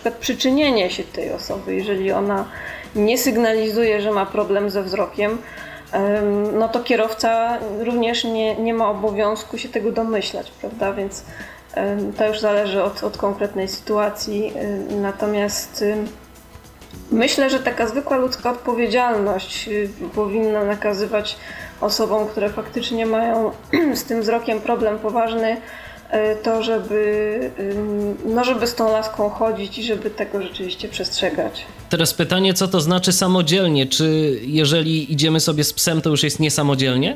przykład przyczynienie się tej osoby. Jeżeli ona nie sygnalizuje, że ma problem ze wzrokiem, no to kierowca również nie ma obowiązku się tego domyślać, prawda? Więc to już zależy od konkretnej sytuacji. Natomiast myślę, że taka zwykła ludzka odpowiedzialność powinna nakazywać osobom, które faktycznie mają z tym wzrokiem problem poważny, to żeby z tą laską chodzić i żeby tego rzeczywiście przestrzegać. Teraz pytanie, co to znaczy samodzielnie? Czy jeżeli idziemy sobie z psem, to już jest niesamodzielnie?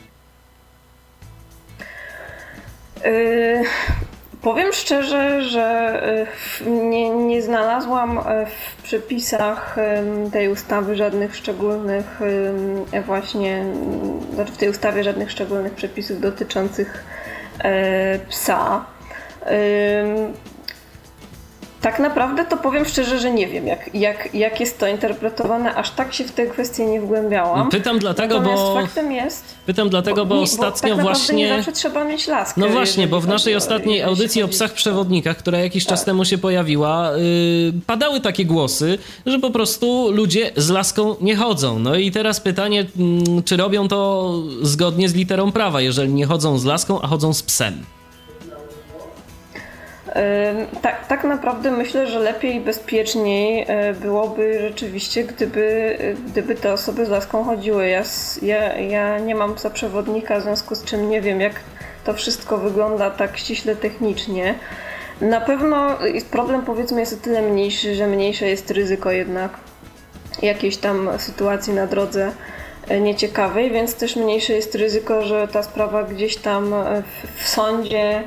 Powiem szczerze, że nie znalazłam w przepisach tej ustawy żadnych szczególnych w tej ustawie żadnych szczególnych przepisów dotyczących psa. Tak naprawdę to powiem szczerze, że nie wiem, jak jest to interpretowane, aż tak się w tę kwestię nie wgłębiałam. Pytam dlatego, bo ostatnio tak właśnie... nie zawsze trzeba mieć laskę. No właśnie, bo w naszej ostatniej audycji o psach przewodnikach, która jakiś czas temu się pojawiła, padały takie głosy, że po prostu ludzie z laską nie chodzą. No i teraz pytanie, czy robią to zgodnie z literą prawa, jeżeli nie chodzą z laską, a chodzą z psem? Tak naprawdę myślę, że lepiej i bezpieczniej byłoby rzeczywiście, gdyby te osoby z laską chodziły. Ja nie mam psa przewodnika, w związku z czym nie wiem, jak to wszystko wygląda tak ściśle technicznie. Na pewno problem, powiedzmy, jest o tyle mniejszy, że mniejsze jest ryzyko jednak jakiejś tam sytuacji na drodze nieciekawej, więc też mniejsze jest ryzyko, że ta sprawa gdzieś tam w sądzie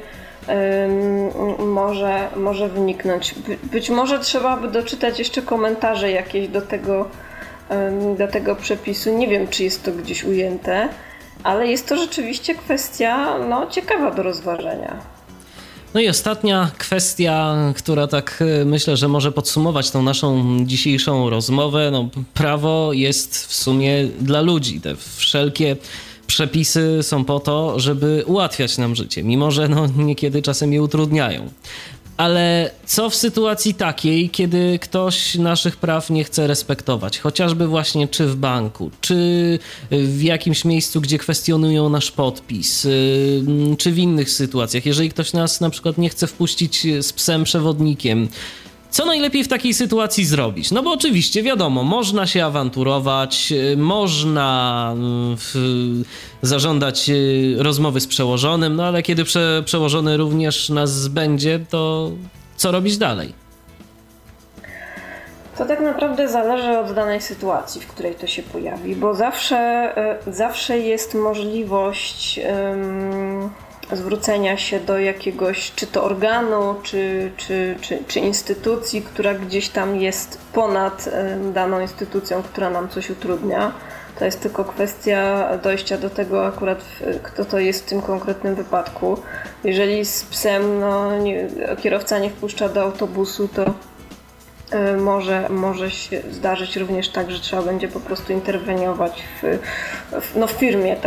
może wyniknąć. Być może trzeba by doczytać jeszcze komentarze jakieś do tego przepisu. Nie wiem, czy jest to gdzieś ujęte, ale jest to rzeczywiście kwestia ciekawa do rozważenia. No i ostatnia kwestia, która tak myślę, że może podsumować tą naszą dzisiejszą rozmowę. Prawo jest w sumie dla ludzi. Te wszelkie przepisy są po to, żeby ułatwiać nam życie, mimo że niekiedy czasem je utrudniają. Ale co w sytuacji takiej, kiedy ktoś naszych praw nie chce respektować? Chociażby właśnie czy w banku, czy w jakimś miejscu, gdzie kwestionują nasz podpis, czy w innych sytuacjach. Jeżeli ktoś nas na przykład nie chce wpuścić z psem przewodnikiem, co najlepiej w takiej sytuacji zrobić? No bo oczywiście, wiadomo, można się awanturować, można zażądać rozmowy z przełożonym, ale kiedy przełożony również nas będzie, to co robić dalej? To tak naprawdę zależy od danej sytuacji, w której to się pojawi, bo zawsze jest możliwość zwrócenia się do jakiegoś, czy to organu, czy instytucji, która gdzieś tam jest ponad daną instytucją, która nam coś utrudnia. To jest tylko kwestia dojścia do tego akurat, kto to jest w tym konkretnym wypadku. Jeżeli z psem kierowca nie wpuszcza do autobusu, to może się zdarzyć również tak, że trzeba będzie po prostu interweniować w firmie,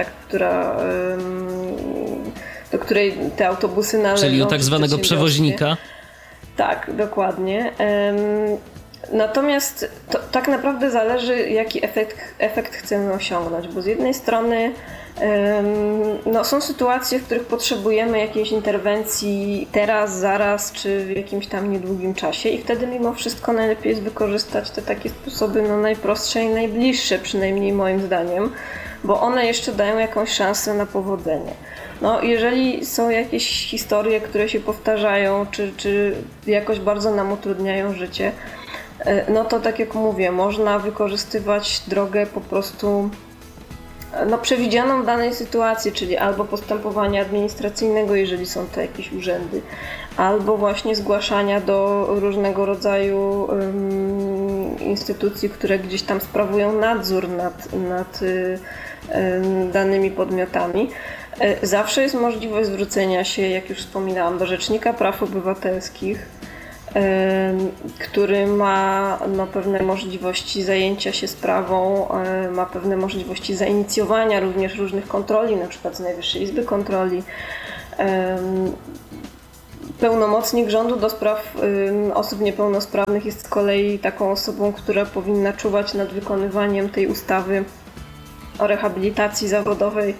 do której te autobusy należą. Czyli u tak zwanego przewoźnika? Tak, dokładnie. Natomiast to tak naprawdę zależy, jaki efekt chcemy osiągnąć, bo z jednej strony są sytuacje, w których potrzebujemy jakiejś interwencji teraz, zaraz, czy w jakimś tam niedługim czasie i wtedy mimo wszystko najlepiej jest wykorzystać te takie sposoby najprostsze i najbliższe, przynajmniej moim zdaniem, bo one jeszcze dają jakąś szansę na powodzenie. Jeżeli są jakieś historie, które się powtarzają, czy jakoś bardzo nam utrudniają życie, to tak jak mówię, można wykorzystywać drogę po prostu przewidzianą w danej sytuacji, czyli albo postępowania administracyjnego, jeżeli są to jakieś urzędy, albo właśnie zgłaszania do różnego rodzaju instytucji, które gdzieś tam sprawują nadzór nad danymi podmiotami. Zawsze jest możliwość zwrócenia się, jak już wspominałam, do Rzecznika Praw Obywatelskich, który ma pewne możliwości zajęcia się sprawą, ma pewne możliwości zainicjowania również różnych kontroli, na przykład z Najwyższej Izby Kontroli. Pełnomocnik rządu do spraw osób niepełnosprawnych jest z kolei taką osobą, która powinna czuwać nad wykonywaniem tej ustawy o rehabilitacji zawodowej.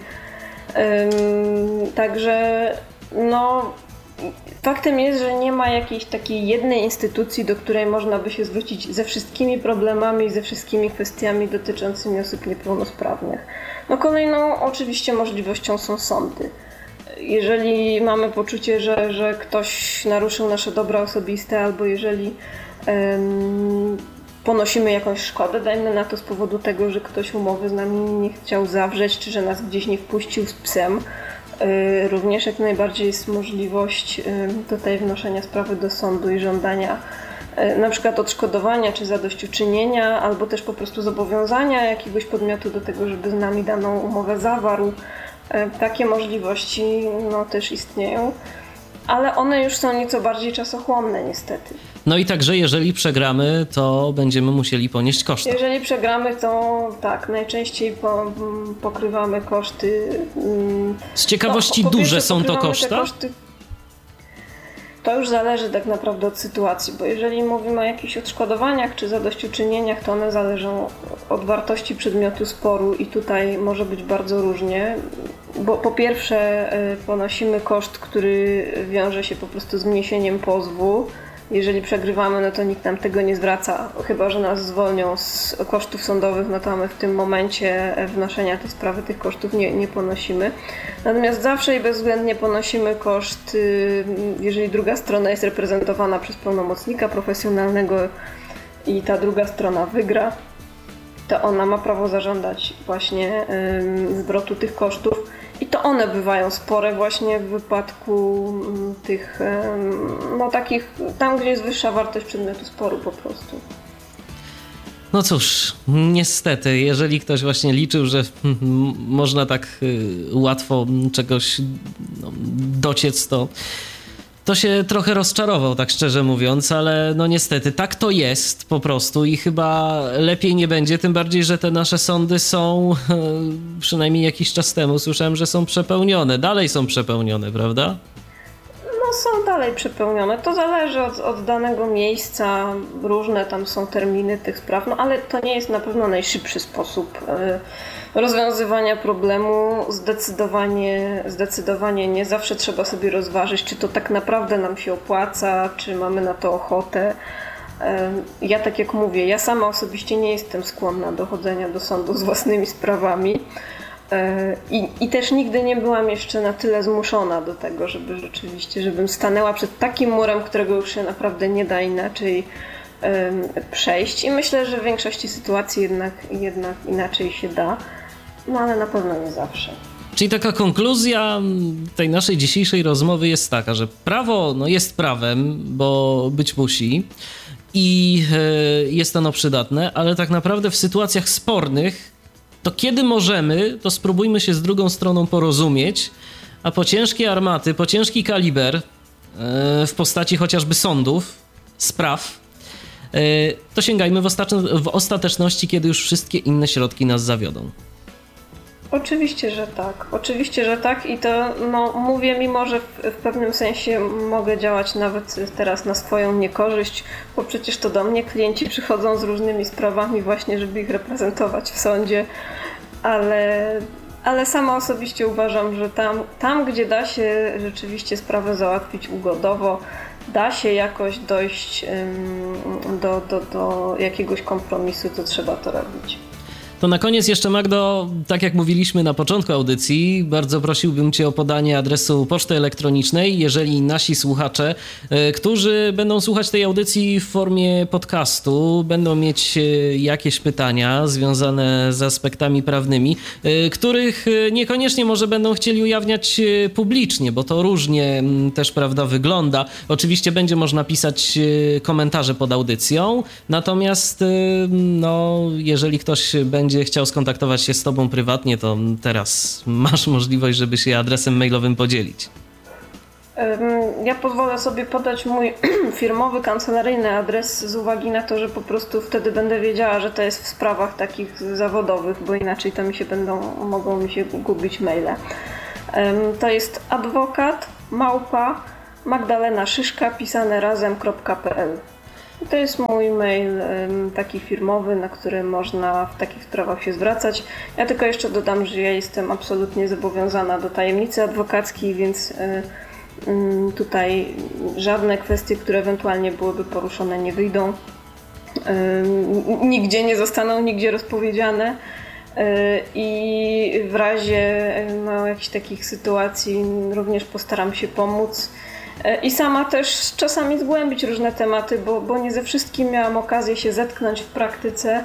Także no, faktem jest, że nie ma jakiejś takiej jednej instytucji, do której można by się zwrócić ze wszystkimi problemami i ze wszystkimi kwestiami dotyczącymi osób niepełnosprawnych. No, kolejną oczywiście możliwością są sądy. Jeżeli mamy poczucie, że ktoś naruszył nasze dobra osobiste, albo jeżeli ponosimy jakąś szkodę, dajmy na to z powodu tego, że ktoś umowy z nami nie chciał zawrzeć, czy że nas gdzieś nie wpuścił z psem, również jak najbardziej jest możliwość tutaj wnoszenia sprawy do sądu i żądania na przykład odszkodowania czy zadośćuczynienia, albo też po prostu zobowiązania jakiegoś podmiotu do tego, żeby z nami daną umowę zawarł. Takie możliwości no, też istnieją, ale one już są nieco bardziej czasochłonne niestety. No i także jeżeli przegramy, to będziemy musieli ponieść koszty. Jeżeli przegramy, to tak, najczęściej pokrywamy koszty. Z ciekawości no, duże są to koszta? To już zależy tak naprawdę od sytuacji, bo jeżeli mówimy o jakichś odszkodowaniach czy zadośćuczynieniach, to one zależą od wartości przedmiotu sporu i tutaj może być bardzo różnie, bo po pierwsze ponosimy koszt, który wiąże się po prostu z wniesieniem pozwu. Jeżeli przegrywamy, no to nikt nam tego nie zwraca, chyba że nas zwolnią z kosztów sądowych, no to my w tym momencie wnoszenia tej sprawy tych kosztów nie ponosimy. Natomiast zawsze i bezwzględnie ponosimy koszt, jeżeli druga strona jest reprezentowana przez pełnomocnika profesjonalnego i ta druga strona wygra, to ona ma prawo zażądać właśnie zwrotu tych kosztów. I to one bywają spore właśnie w wypadku tych, no takich, tam gdzie jest wyższa wartość przedmiotu sporu po prostu. No cóż, niestety, jeżeli ktoś właśnie liczył, że można tak łatwo czegoś dociec, to się trochę rozczarował, tak szczerze mówiąc, ale no niestety tak to jest po prostu i chyba lepiej nie będzie, tym bardziej, że te nasze sądy są, przynajmniej jakiś czas temu słyszałem, że są przepełnione, dalej są przepełnione, prawda? No są dalej przepełnione, to zależy od danego miejsca, różne tam są terminy tych spraw, no ale to nie jest na pewno najszybszy sposób rozwiązywania problemu, zdecydowanie nie. Zawsze trzeba sobie rozważyć, czy to tak naprawdę nam się opłaca, czy mamy na to ochotę. Ja tak jak mówię, ja sama osobiście nie jestem skłonna do chodzenia do sądu z własnymi sprawami i też nigdy nie byłam jeszcze na tyle zmuszona do tego, żebym stanęła przed takim murem, którego już się naprawdę nie da inaczej przejść i myślę, że w większości sytuacji jednak inaczej się da, no ale na pewno nie zawsze. Czyli taka konkluzja tej naszej dzisiejszej rozmowy jest taka, że prawo jest prawem, bo być musi i jest ono przydatne, ale tak naprawdę w sytuacjach spornych to kiedy możemy, to spróbujmy się z drugą stroną porozumieć, a po ciężkie armaty, po ciężki kaliber w postaci chociażby sądów, spraw, to sięgajmy w ostateczności, kiedy już wszystkie inne środki nas zawiodą. Oczywiście, że tak i to mówię, mimo że w pewnym sensie mogę działać nawet teraz na swoją niekorzyść, bo przecież to do mnie klienci przychodzą z różnymi sprawami właśnie, żeby ich reprezentować w sądzie, ale sama osobiście uważam, że tam gdzie da się rzeczywiście sprawę załatwić ugodowo, da się jakoś dojść do jakiegoś kompromisu, to trzeba to robić. To na koniec jeszcze, Magdo, tak jak mówiliśmy na początku audycji, bardzo prosiłbym Cię o podanie adresu poczty elektronicznej, jeżeli nasi słuchacze, którzy będą słuchać tej audycji w formie podcastu, będą mieć jakieś pytania związane z aspektami prawnymi, których niekoniecznie może będą chcieli ujawniać publicznie, bo to różnie też, prawda, wygląda. Oczywiście będzie można pisać komentarze pod audycją, natomiast jeżeli ktoś będzie chciał skontaktować się z Tobą prywatnie, to teraz masz możliwość, żeby się adresem mailowym podzielić. Ja pozwolę sobie podać mój firmowy, kancelaryjny adres z uwagi na to, że po prostu wtedy będę wiedziała, że to jest w sprawach takich zawodowych, bo inaczej to mogą mi się gubić maile. To jest adwokat magdalenaszyszka pisane razem.pl. To jest mój mail taki firmowy, na który można w takich sprawach się zwracać. Ja tylko jeszcze dodam, że ja jestem absolutnie zobowiązana do tajemnicy adwokackiej, więc tutaj żadne kwestie, które ewentualnie byłyby poruszone, nie wyjdą. Nigdzie nie zostaną nigdzie rozpowiedziane. I w razie jakichś takich sytuacji również postaram się pomóc. I sama też czasami zgłębić różne tematy, bo nie ze wszystkim miałam okazję się zetknąć w praktyce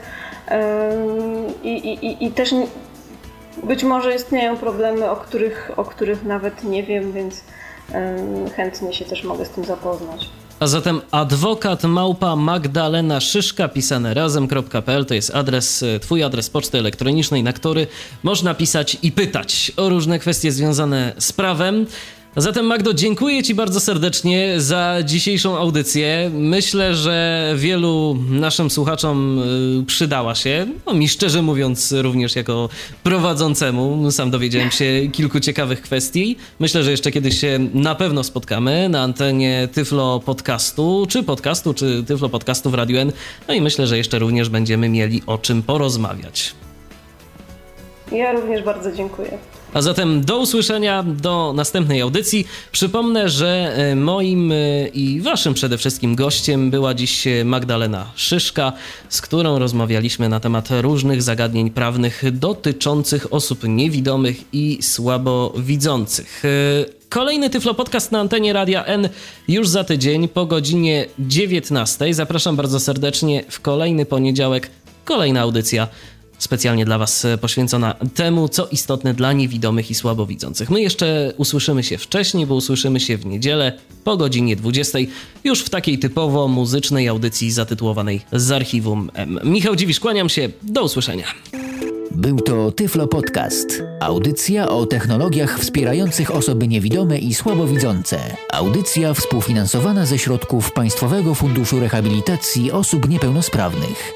i też być może istnieją problemy, o których nawet nie wiem, więc chętnie się też mogę z tym zapoznać. A zatem adwokat@magdalenaszyszka pisane razem.pl to jest twój adres poczty elektronicznej, na który można pisać i pytać o różne kwestie związane z prawem. A zatem Magdo, dziękuję Ci bardzo serdecznie za dzisiejszą audycję. Myślę, że wielu naszym słuchaczom przydała się. Mi szczerze mówiąc również jako prowadzącemu sam dowiedziałem się kilku ciekawych kwestii. Myślę, że jeszcze kiedyś się na pewno spotkamy na antenie Tyflo Podcastu, czy Tyflo Podcastu w Radiu N. No i myślę, że jeszcze również będziemy mieli o czym porozmawiać. Ja również bardzo dziękuję. A zatem do usłyszenia, do następnej audycji. Przypomnę, że moim i waszym przede wszystkim gościem była dziś Magdalena Szyszka, z którą rozmawialiśmy na temat różnych zagadnień prawnych dotyczących osób niewidomych i słabowidzących. Kolejny Tyflo Podcast na antenie Radia N już za tydzień po godzinie 19. Zapraszam bardzo serdecznie w kolejny poniedziałek. Kolejna audycja specjalnie dla was poświęcona temu, co istotne dla niewidomych i słabowidzących. My jeszcze usłyszymy się wcześniej, bo usłyszymy się w niedzielę po godzinie 20, już w takiej typowo muzycznej audycji zatytułowanej Z Archiwum M. Michał Dziwisz, kłaniam się, do usłyszenia. Był to Tyflo Podcast. Audycja o technologiach wspierających osoby niewidome i słabowidzące. Audycja współfinansowana ze środków Państwowego Funduszu Rehabilitacji Osób Niepełnosprawnych.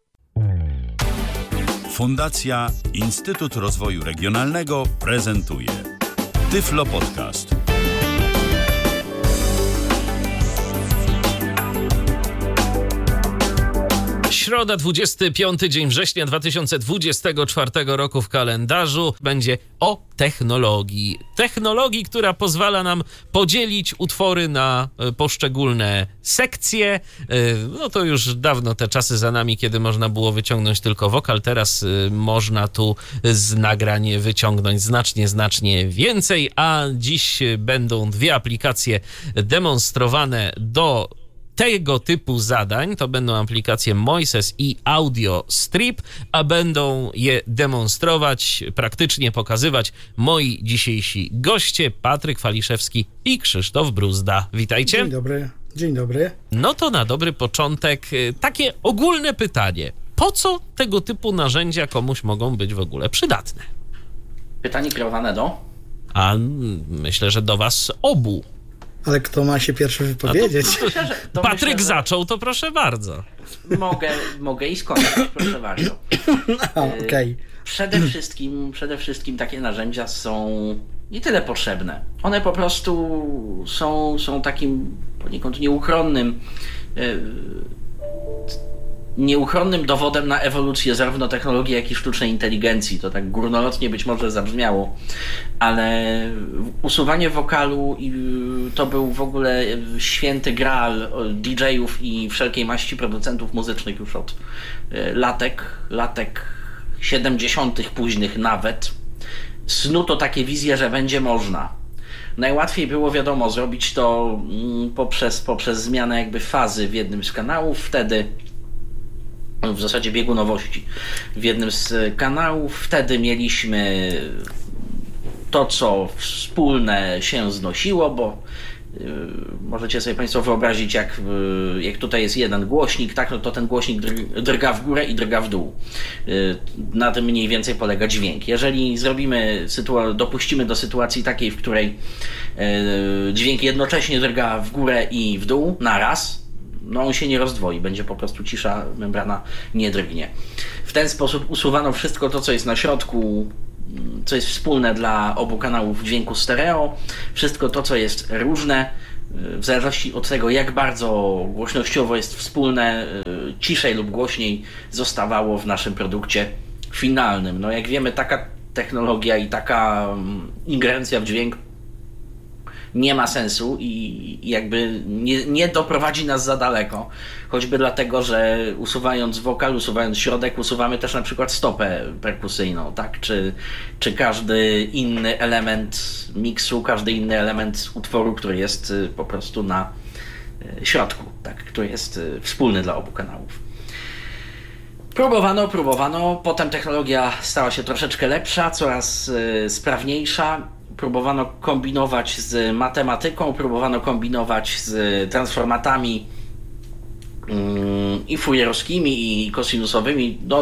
Fundacja Instytut Rozwoju Regionalnego prezentuje Tyflo Podcast. Środa, 25 dzień września 2024 roku w kalendarzu będzie o technologii. Technologii, która pozwala nam podzielić utwory na poszczególne sekcje. No to już dawno te czasy za nami, kiedy można było wyciągnąć tylko wokal. Teraz można tu z nagrań wyciągnąć znacznie więcej, a dziś będą dwie aplikacje demonstrowane do tego typu zadań. To będą aplikacje Moises i Audio Strip, a będą je demonstrować, praktycznie pokazywać moi dzisiejsi goście, Patryk Waliszewski i Krzysztof Bruzda. Witajcie. Dzień dobry. Dzień dobry. No to na dobry początek takie ogólne pytanie. Po co tego typu narzędzia komuś mogą być w ogóle przydatne? Pytanie kierowane do? A myślę, że do was obu. Ale kto ma się pierwszy wypowiedzieć? Patryk zaczął, to proszę bardzo. Mogę i skończyć, proszę bardzo. Okej. Przede wszystkim takie narzędzia są nie tyle potrzebne. One po prostu są takim poniekąd nieuchronnym dowodem na ewolucję zarówno technologii, jak i sztucznej inteligencji. To tak górnolotnie być może zabrzmiało, ale usuwanie wokalu to był w ogóle święty graal DJ-ów i wszelkiej maści producentów muzycznych już od latek 70. późnych nawet. Snuto takie wizje, że będzie można. Najłatwiej było, wiadomo, zrobić to poprzez zmianę jakby fazy w jednym z kanałów, wtedy w zasadzie biegunowości w jednym z kanałów. Wtedy mieliśmy to, co wspólne się znosiło, bo możecie sobie Państwo wyobrazić, jak tutaj jest jeden głośnik, tak, no to ten głośnik drga w górę i drga w dół. Na tym mniej więcej polega dźwięk. Jeżeli dopuścimy do sytuacji takiej, w której dźwięk jednocześnie drga w górę i w dół naraz, no on się nie rozdwoi, będzie po prostu cisza, membrana nie drgnie. W ten sposób usuwano wszystko to, co jest na środku, co jest wspólne dla obu kanałów dźwięku stereo, wszystko to, co jest różne, w zależności od tego, jak bardzo głośnościowo jest wspólne, ciszej lub głośniej zostawało w naszym produkcie finalnym. No jak wiemy, taka technologia i taka ingerencja w dźwięk nie ma sensu i jakby nie doprowadzi nas za daleko. Choćby dlatego, że usuwając wokal, usuwając środek, usuwamy też na przykład stopę perkusyjną, tak? Czy każdy inny element miksu, każdy inny element utworu, który jest po prostu na środku, tak? Który jest wspólny dla obu kanałów. Próbowano, potem technologia stała się troszeczkę lepsza, coraz sprawniejsza. Próbowano kombinować z matematyką, próbowano kombinować z transformatami i furierowskimi, i kosinusowymi. No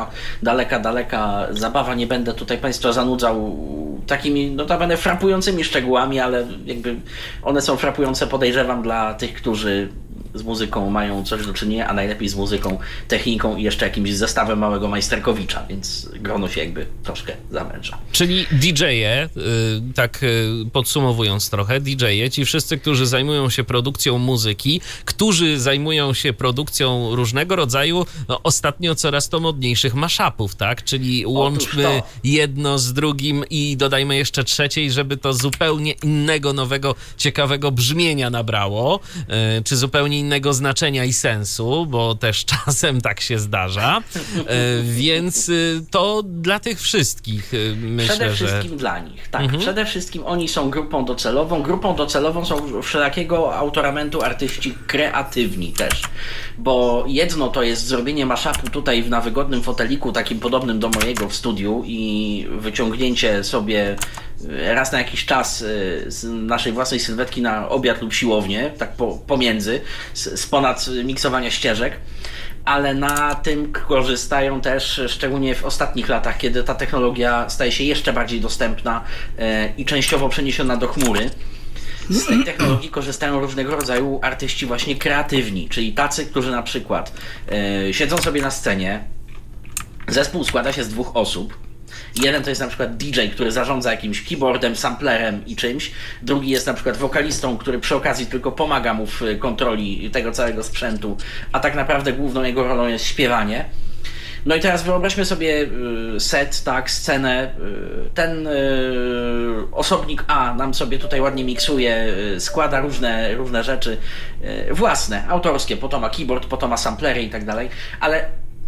daleka zabawa. Nie będę tutaj Państwa zanudzał takimi notabene frapującymi szczegółami, ale jakby one są frapujące, podejrzewam, dla tych, którzy z muzyką mają coś do czynienia, a najlepiej z muzyką, techniką i jeszcze jakimś zestawem małego majsterkowicza, więc grono się jakby troszkę zawęża. Czyli DJ-e, tak podsumowując trochę, DJ-e, ci wszyscy, którzy zajmują się produkcją muzyki, którzy zajmują się produkcją różnego rodzaju, no ostatnio coraz to modniejszych mashupów, tak? Czyli łączmy jedno z drugim i dodajmy jeszcze trzeciej, żeby to zupełnie innego, nowego, ciekawego brzmienia nabrało, czy zupełnie innego znaczenia i sensu, bo też czasem tak się zdarza, więc to dla tych wszystkich myślę, Przede wszystkim dla nich, tak. Przede wszystkim oni są grupą docelową. Grupą docelową są wszelakiego autoramentu artyści kreatywni też, bo jedno to jest zrobienie mashupu tutaj na wygodnym foteliku, takim podobnym do mojego w studiu i wyciągnięcie sobie raz na jakiś czas z naszej własnej sylwetki na obiad lub siłownię, tak pomiędzy, z ponad miksowania ścieżek, ale na tym korzystają też, szczególnie w ostatnich latach, kiedy ta technologia staje się jeszcze bardziej dostępna i częściowo przeniesiona do chmury. Z tej technologii korzystają różnego rodzaju artyści właśnie kreatywni, czyli tacy, którzy na przykład siedzą sobie na scenie, zespół składa się z 2 osób. Jeden to jest na przykład DJ, który zarządza jakimś keyboardem, samplerem i czymś. Drugi jest na przykład wokalistą, który przy okazji tylko pomaga mu w kontroli tego całego sprzętu, a tak naprawdę główną jego rolą jest śpiewanie. No i teraz wyobraźmy sobie set, tak, scenę. Ten osobnik A nam sobie tutaj ładnie miksuje, składa różne rzeczy własne, autorskie. Po to ma keyboard, po to ma samplery i tak dalej, ale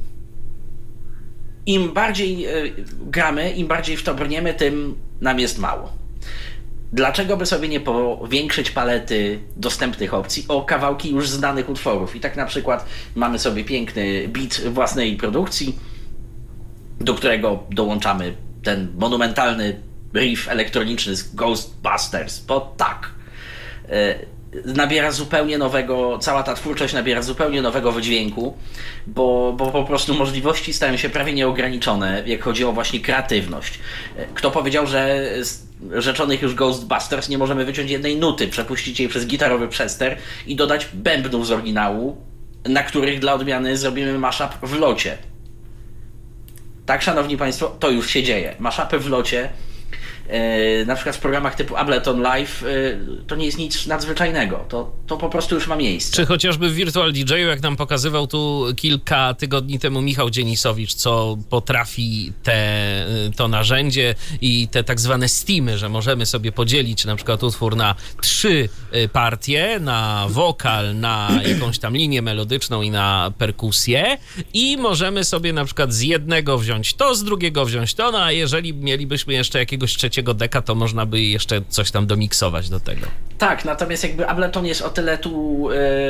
im bardziej gramy, im bardziej w to brniemy, tym nam jest mało. Dlaczego by sobie nie powiększyć palety dostępnych opcji o kawałki już znanych utworów? I tak na przykład mamy sobie piękny beat własnej produkcji, do którego dołączamy ten monumentalny riff elektroniczny z Ghostbusters, bo tak, nabiera zupełnie nowego, cała ta twórczość nabiera zupełnie nowego wydźwięku, bo po prostu możliwości stają się prawie nieograniczone, jak chodzi o właśnie kreatywność. Kto powiedział, że z rzeczonych już Ghostbusters nie możemy wyciąć jednej nuty, przepuścić jej przez gitarowy przester i dodać bębnów z oryginału, na których dla odmiany zrobimy mashup w locie. Tak, szanowni państwo, to już się dzieje. Mashupy w locie, na przykład w programach typu Ableton Live, to nie jest nic nadzwyczajnego. To po prostu już ma miejsce. Czy chociażby w Virtual DJ-u, jak nam pokazywał tu kilka tygodni temu Michał Dzienisowicz, co potrafi to narzędzie i te tak zwane steamy, że możemy sobie podzielić na przykład utwór na 3 partie, na wokal, na jakąś tam linię melodyczną i na perkusję i możemy sobie na przykład z jednego wziąć to, z drugiego wziąć to, no a jeżeli mielibyśmy jeszcze jakiegoś trzeciego deka, to można by jeszcze coś tam domiksować do tego. Tak, natomiast jakby Ableton jest o tyle tu,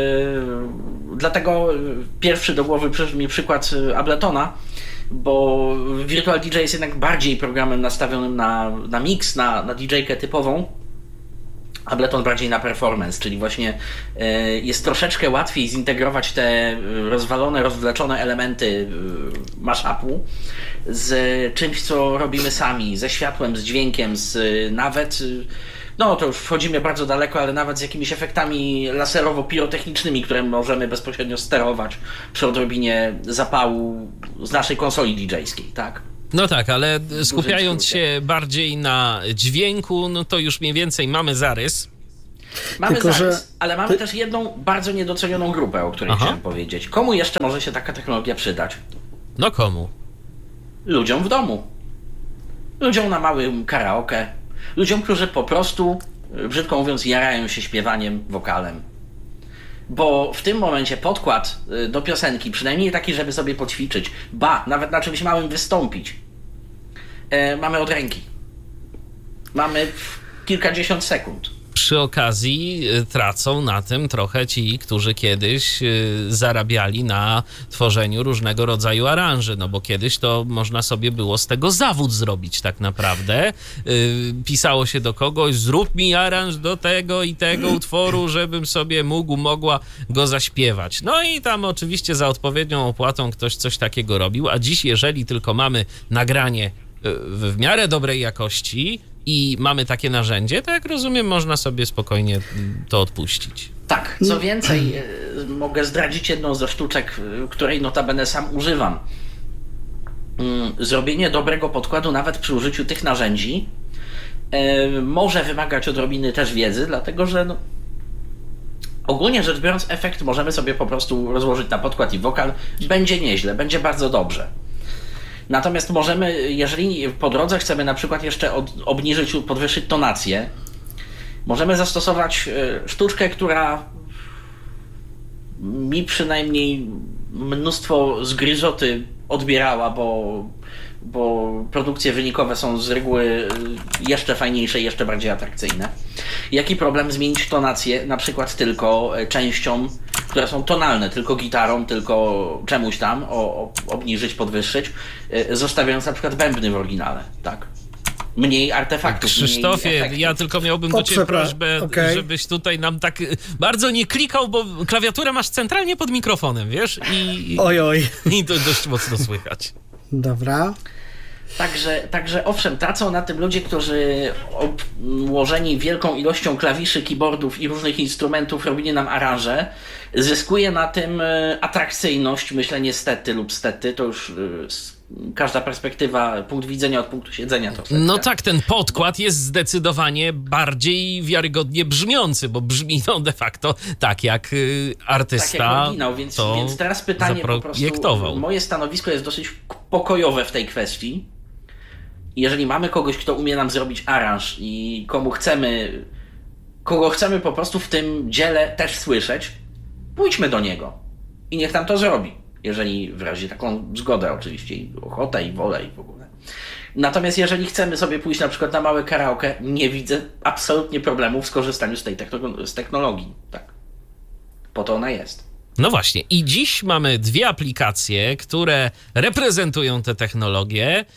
dlatego pierwszy do głowy przyszedł mi przykład Abletona, bo Virtual DJ jest jednak bardziej programem nastawionym na mix, na DJ-kę typową. Ableton bardziej na performance, czyli właśnie jest troszeczkę łatwiej zintegrować te rozwalone, rozwleczone elementy mashupu z czymś, co robimy sami, ze światłem, z dźwiękiem, z nawet, no to już wchodzimy bardzo daleko, ale nawet z jakimiś efektami laserowo-pirotechnicznymi, które możemy bezpośrednio sterować przy odrobinie zapału z naszej konsoli DJ-skiej, tak? No tak, ale skupiając się bardziej na dźwięku, no to już mniej więcej mamy zarys. Mamy Tylko, zarys, ale mamy też jedną bardzo niedocenioną grupę, o której chciałem powiedzieć. Komu jeszcze może się taka technologia przydać? No komu? Ludziom w domu. Ludziom na małym karaoke. Ludziom, którzy po prostu, brzydko mówiąc, jarają się śpiewaniem, wokalem. Bo w tym momencie podkład do piosenki, przynajmniej taki, żeby sobie poćwiczyć, nawet na czymś małym wystąpić, mamy od ręki. Mamy kilkadziesiąt sekund. Przy okazji tracą na tym trochę ci, którzy kiedyś zarabiali na tworzeniu różnego rodzaju aranży, no bo kiedyś to można sobie było z tego zawód zrobić tak naprawdę. Pisało się do kogoś, zrób mi aranż do tego i tego utworu, żebym sobie mogła go zaśpiewać. No i tam oczywiście za odpowiednią opłatą ktoś coś takiego robił, a dziś jeżeli tylko mamy nagranie w miarę dobrej jakości i mamy takie narzędzie, to jak rozumiem, można sobie spokojnie to odpuścić. Tak, co więcej, mogę zdradzić jedną ze sztuczek, której notabene sam używam. Zrobienie dobrego podkładu nawet przy użyciu tych narzędzi może wymagać odrobiny też wiedzy, dlatego że ogólnie rzecz biorąc efekt możemy sobie po prostu rozłożyć na podkład i wokal. Będzie nieźle, będzie bardzo dobrze. Natomiast możemy, jeżeli po drodze chcemy na przykład jeszcze obniżyć lub podwyższyć tonację, możemy zastosować sztuczkę, która mi przynajmniej mnóstwo zgryzoty odbierała, bo produkcje wynikowe są z reguły jeszcze fajniejsze i jeszcze bardziej atrakcyjne. Jaki problem zmienić tonację na przykład tylko częścią, które są tonalne, tylko gitarą, tylko czemuś tam, obniżyć, podwyższyć, zostawiając na przykład bębny w oryginale, tak? Mniej artefaktów. Krzysztofie, ja tylko miałbym do ciebie prośbę, żebyś tutaj nam tak bardzo nie klikał, bo klawiaturę masz centralnie pod mikrofonem, wiesz? I to dość mocno słychać. Dobra. Także owszem, tracą na tym ludzie, którzy obłożeni wielką ilością klawiszy, keyboardów i różnych instrumentów robili nam aranże. Zyskuje na tym atrakcyjność, myślę niestety lub stety, to już każda perspektywa, punkt widzenia od punktu siedzenia troszeczkę. No tak, ten podkład jest zdecydowanie bardziej wiarygodnie brzmiący, bo brzmi to de facto tak jak artysta tak jak oryginał, więc teraz pytanie po prostu, moje stanowisko jest dosyć pokojowe w tej kwestii. Jeżeli mamy kogoś, kto umie nam zrobić aranż i kogo chcemy po prostu w tym dziele też słyszeć, pójdźmy do niego i niech nam to zrobi. Jeżeli wyrazi taką zgodę oczywiście, i ochotę, i wolę, i w ogóle. Natomiast jeżeli chcemy sobie pójść na przykład na małe karaoke, nie widzę absolutnie problemu w skorzystaniu z technologii. Tak. Po to ona jest. No właśnie. I dziś mamy dwie aplikacje, które reprezentują te technologie.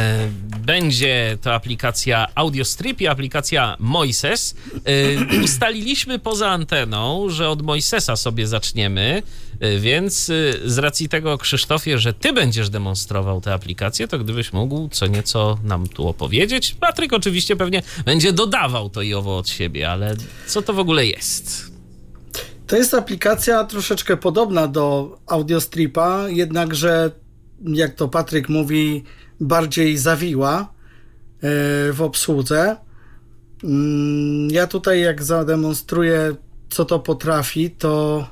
Będzie to aplikacja AudioStrip i aplikacja Moises. Ustaliliśmy poza anteną, że od Moisesa sobie zaczniemy, więc z racji tego, Krzysztofie, że ty będziesz demonstrował tę aplikację, to gdybyś mógł co nieco nam tu opowiedzieć. Patryk oczywiście pewnie będzie dodawał to i owo od siebie, ale co to w ogóle jest? To jest aplikacja troszeczkę podobna do AudioStripa, jednakże, jak to Patryk mówi, bardziej zawiła w obsłudze. Ja tutaj jak zademonstruję, co to potrafi, to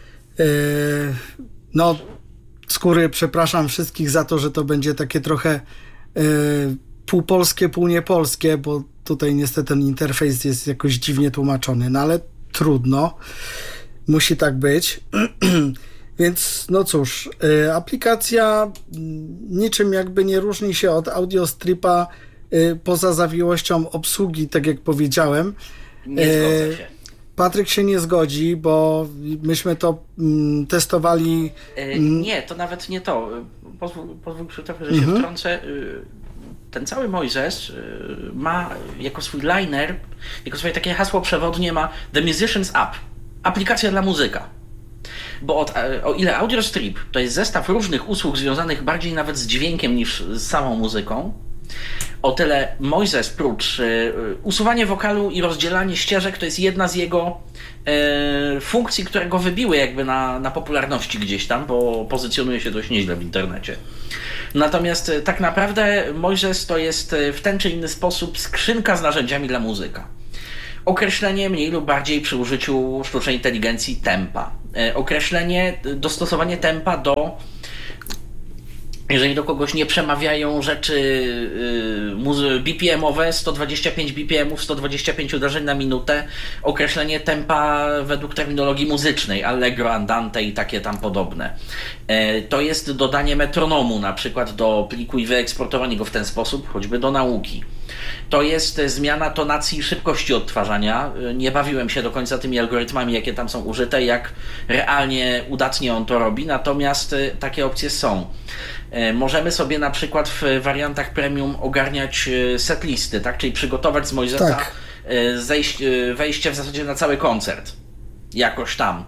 z góry przepraszam wszystkich za to, że to będzie takie trochę pół polskie, pół niepolskie, bo tutaj niestety ten interfejs jest jakoś dziwnie tłumaczony, no ale trudno. Musi tak być. Więc no cóż, aplikacja niczym jakby nie różni się od AudioStripa poza zawiłością obsługi, tak jak powiedziałem. Nie zgodzę się. Patryk się nie zgodzi, bo myśmy to testowali. Nie, to nawet nie to. Pozwól Krzysztofie, że się wtrącę. Ten cały Moises ma jako swój liner, jako swoje takie hasło przewodnie ma The Musician's App. Aplikacja dla muzyka. Bo o ile AudioStrip to jest zestaw różnych usług związanych bardziej nawet z dźwiękiem niż z samą muzyką, o tyle Moises prócz usuwanie wokalu i rozdzielanie ścieżek to jest jedna z jego funkcji, które go wybiły jakby na popularności gdzieś tam, bo pozycjonuje się dość nieźle w internecie. Natomiast tak naprawdę Moises to jest w ten czy inny sposób skrzynka z narzędziami dla muzyka. określenie mniej lub bardziej przy użyciu sztucznej inteligencji tempa. Dostosowanie tempa do, jeżeli do kogoś nie przemawiają rzeczy BPM-owe, 125 BPM-ów, 125 uderzeń na minutę, określenie tempa według terminologii muzycznej, allegro, andante i takie tam podobne. To jest dodanie metronomu na przykład do pliku i wyeksportowanie go w ten sposób, choćby do nauki. To jest zmiana tonacji i szybkości odtwarzania. Nie bawiłem się do końca tymi algorytmami, jakie tam są użyte, jak realnie udatnie on to robi, natomiast takie opcje są. Możemy sobie na przykład w wariantach premium ogarniać setlisty, tak? Czyli przygotować z Mojzesa wejście w zasadzie na cały koncert. Jakoś tam.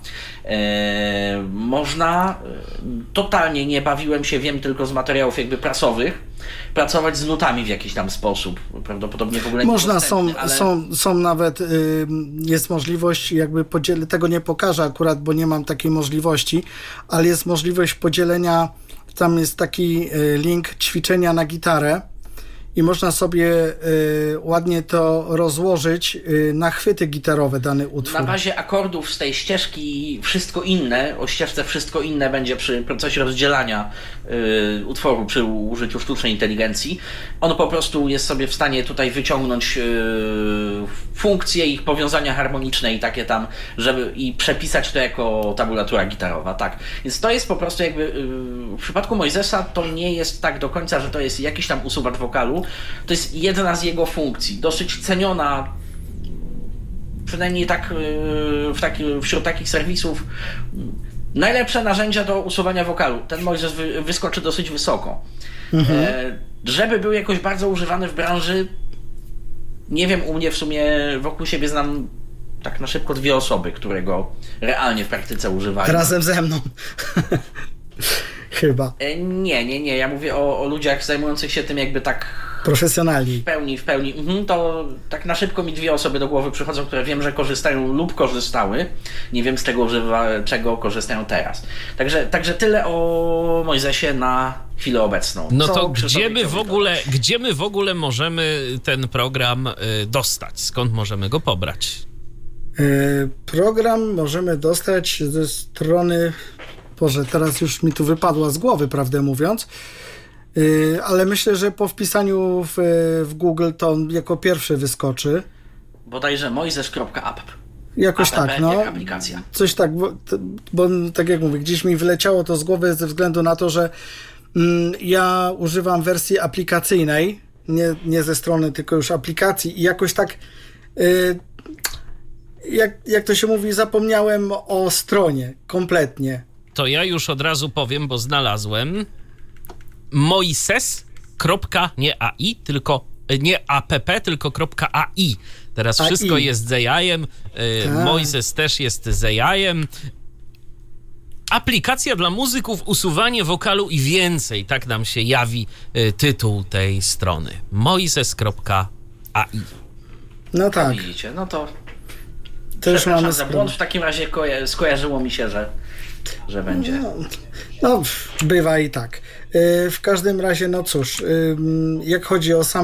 Można, totalnie nie bawiłem się, wiem tylko z materiałów jakby prasowych, pracować z nutami w jakiś tam sposób. Prawdopodobnie w ogóle można, ale... są nawet, jest możliwość, jakby tego nie pokażę akurat, bo nie mam takiej możliwości, ale jest możliwość podzielenia, tam jest taki link ćwiczenia na gitarę i można sobie ładnie to rozłożyć na chwyty gitarowe dany utwór. Na bazie akordów z tej ścieżki wszystko inne, o ścieżce wszystko inne będzie przy procesie rozdzielania utworu przy użyciu sztucznej inteligencji. On po prostu jest sobie w stanie tutaj wyciągnąć funkcje ich powiązania harmoniczne i takie tam, i przepisać to jako tabulatura gitarowa, tak. Więc to jest po prostu jakby w przypadku Mojzesa to nie jest tak do końca, że to jest jakiś tam usuwacz wokalu. To jest jedna z jego funkcji, dosyć ceniona, przynajmniej tak wśród takich serwisów. Najlepsze narzędzia do usuwania wokalu. Ten Mojzes wyskoczy dosyć wysoko. Żeby był jakoś bardzo używany w branży, nie wiem, u mnie w sumie wokół siebie znam tak na szybko 2 osoby, które go realnie w praktyce używają. Razem ze mną. Chyba. Nie. Ja mówię o ludziach zajmujących się tym jakby tak profesjonalni. W pełni. To tak na szybko mi 2 osoby do głowy przychodzą, które wiem, że korzystają lub korzystały. Nie wiem, z czego korzystają teraz. Także tyle o Mojzesie na chwilę obecną. No to gdzie my w ogóle możemy ten program dostać? Skąd możemy go pobrać? Program możemy dostać ze strony... Boże, teraz już mi tu wypadła z głowy, prawdę mówiąc, ale myślę, że po wpisaniu w Google to on jako pierwszy wyskoczy. Bodajże mojzes.app. Jakoś app, tak, no. Jak aplikacja. Coś tak, bo tak jak mówię, gdzieś mi wyleciało to z głowy ze względu na to, że ja używam wersji aplikacyjnej, nie ze strony, tylko już aplikacji i jakoś tak... Jak to się mówi, zapomniałem o stronie kompletnie. To ja już od razu powiem, bo znalazłem Mojses.nie AI, tylko nie app, tylko .ai. Teraz AI. Wszystko jest z AI-em, Mojses też jest z AI-em. Aplikacja dla muzyków, usuwanie wokalu i więcej. Tak nam się jawi tytuł tej strony. Mojses.ai. No tak. Widzicie, no to też mamy za błąd. W takim razie skojarzyło mi się, że będzie. No, bywa i tak. W każdym razie, no cóż, jak chodzi o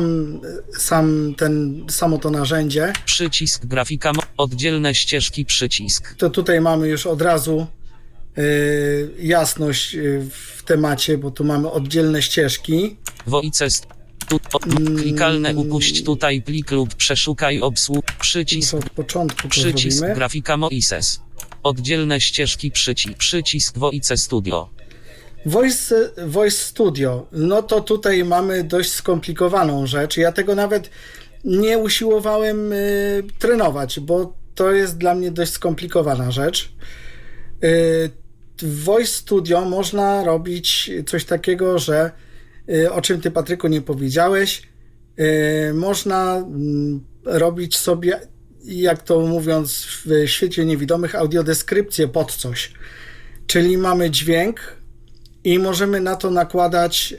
samo to narzędzie. Przycisk grafika, oddzielne ścieżki, przycisk. To tutaj mamy już od razu jasność w temacie, bo tu mamy oddzielne ścieżki. Voices. Klikalne upuść tutaj plik lub przeszukaj obsług. Przycisk. Od początku przycisk grafika Mojses. Oddzielne ścieżki przycisk Voice Studio. Voice Studio. No to tutaj mamy dość skomplikowaną rzecz. Ja tego nawet nie usiłowałem trenować, bo to jest dla mnie dość skomplikowana rzecz. W Voice Studio można robić coś takiego, że o czym ty, Patryku, nie powiedziałeś, można robić sobie, jak to mówiąc w świecie niewidomych, audiodeskrypcję pod coś. Czyli mamy dźwięk i możemy na to nakładać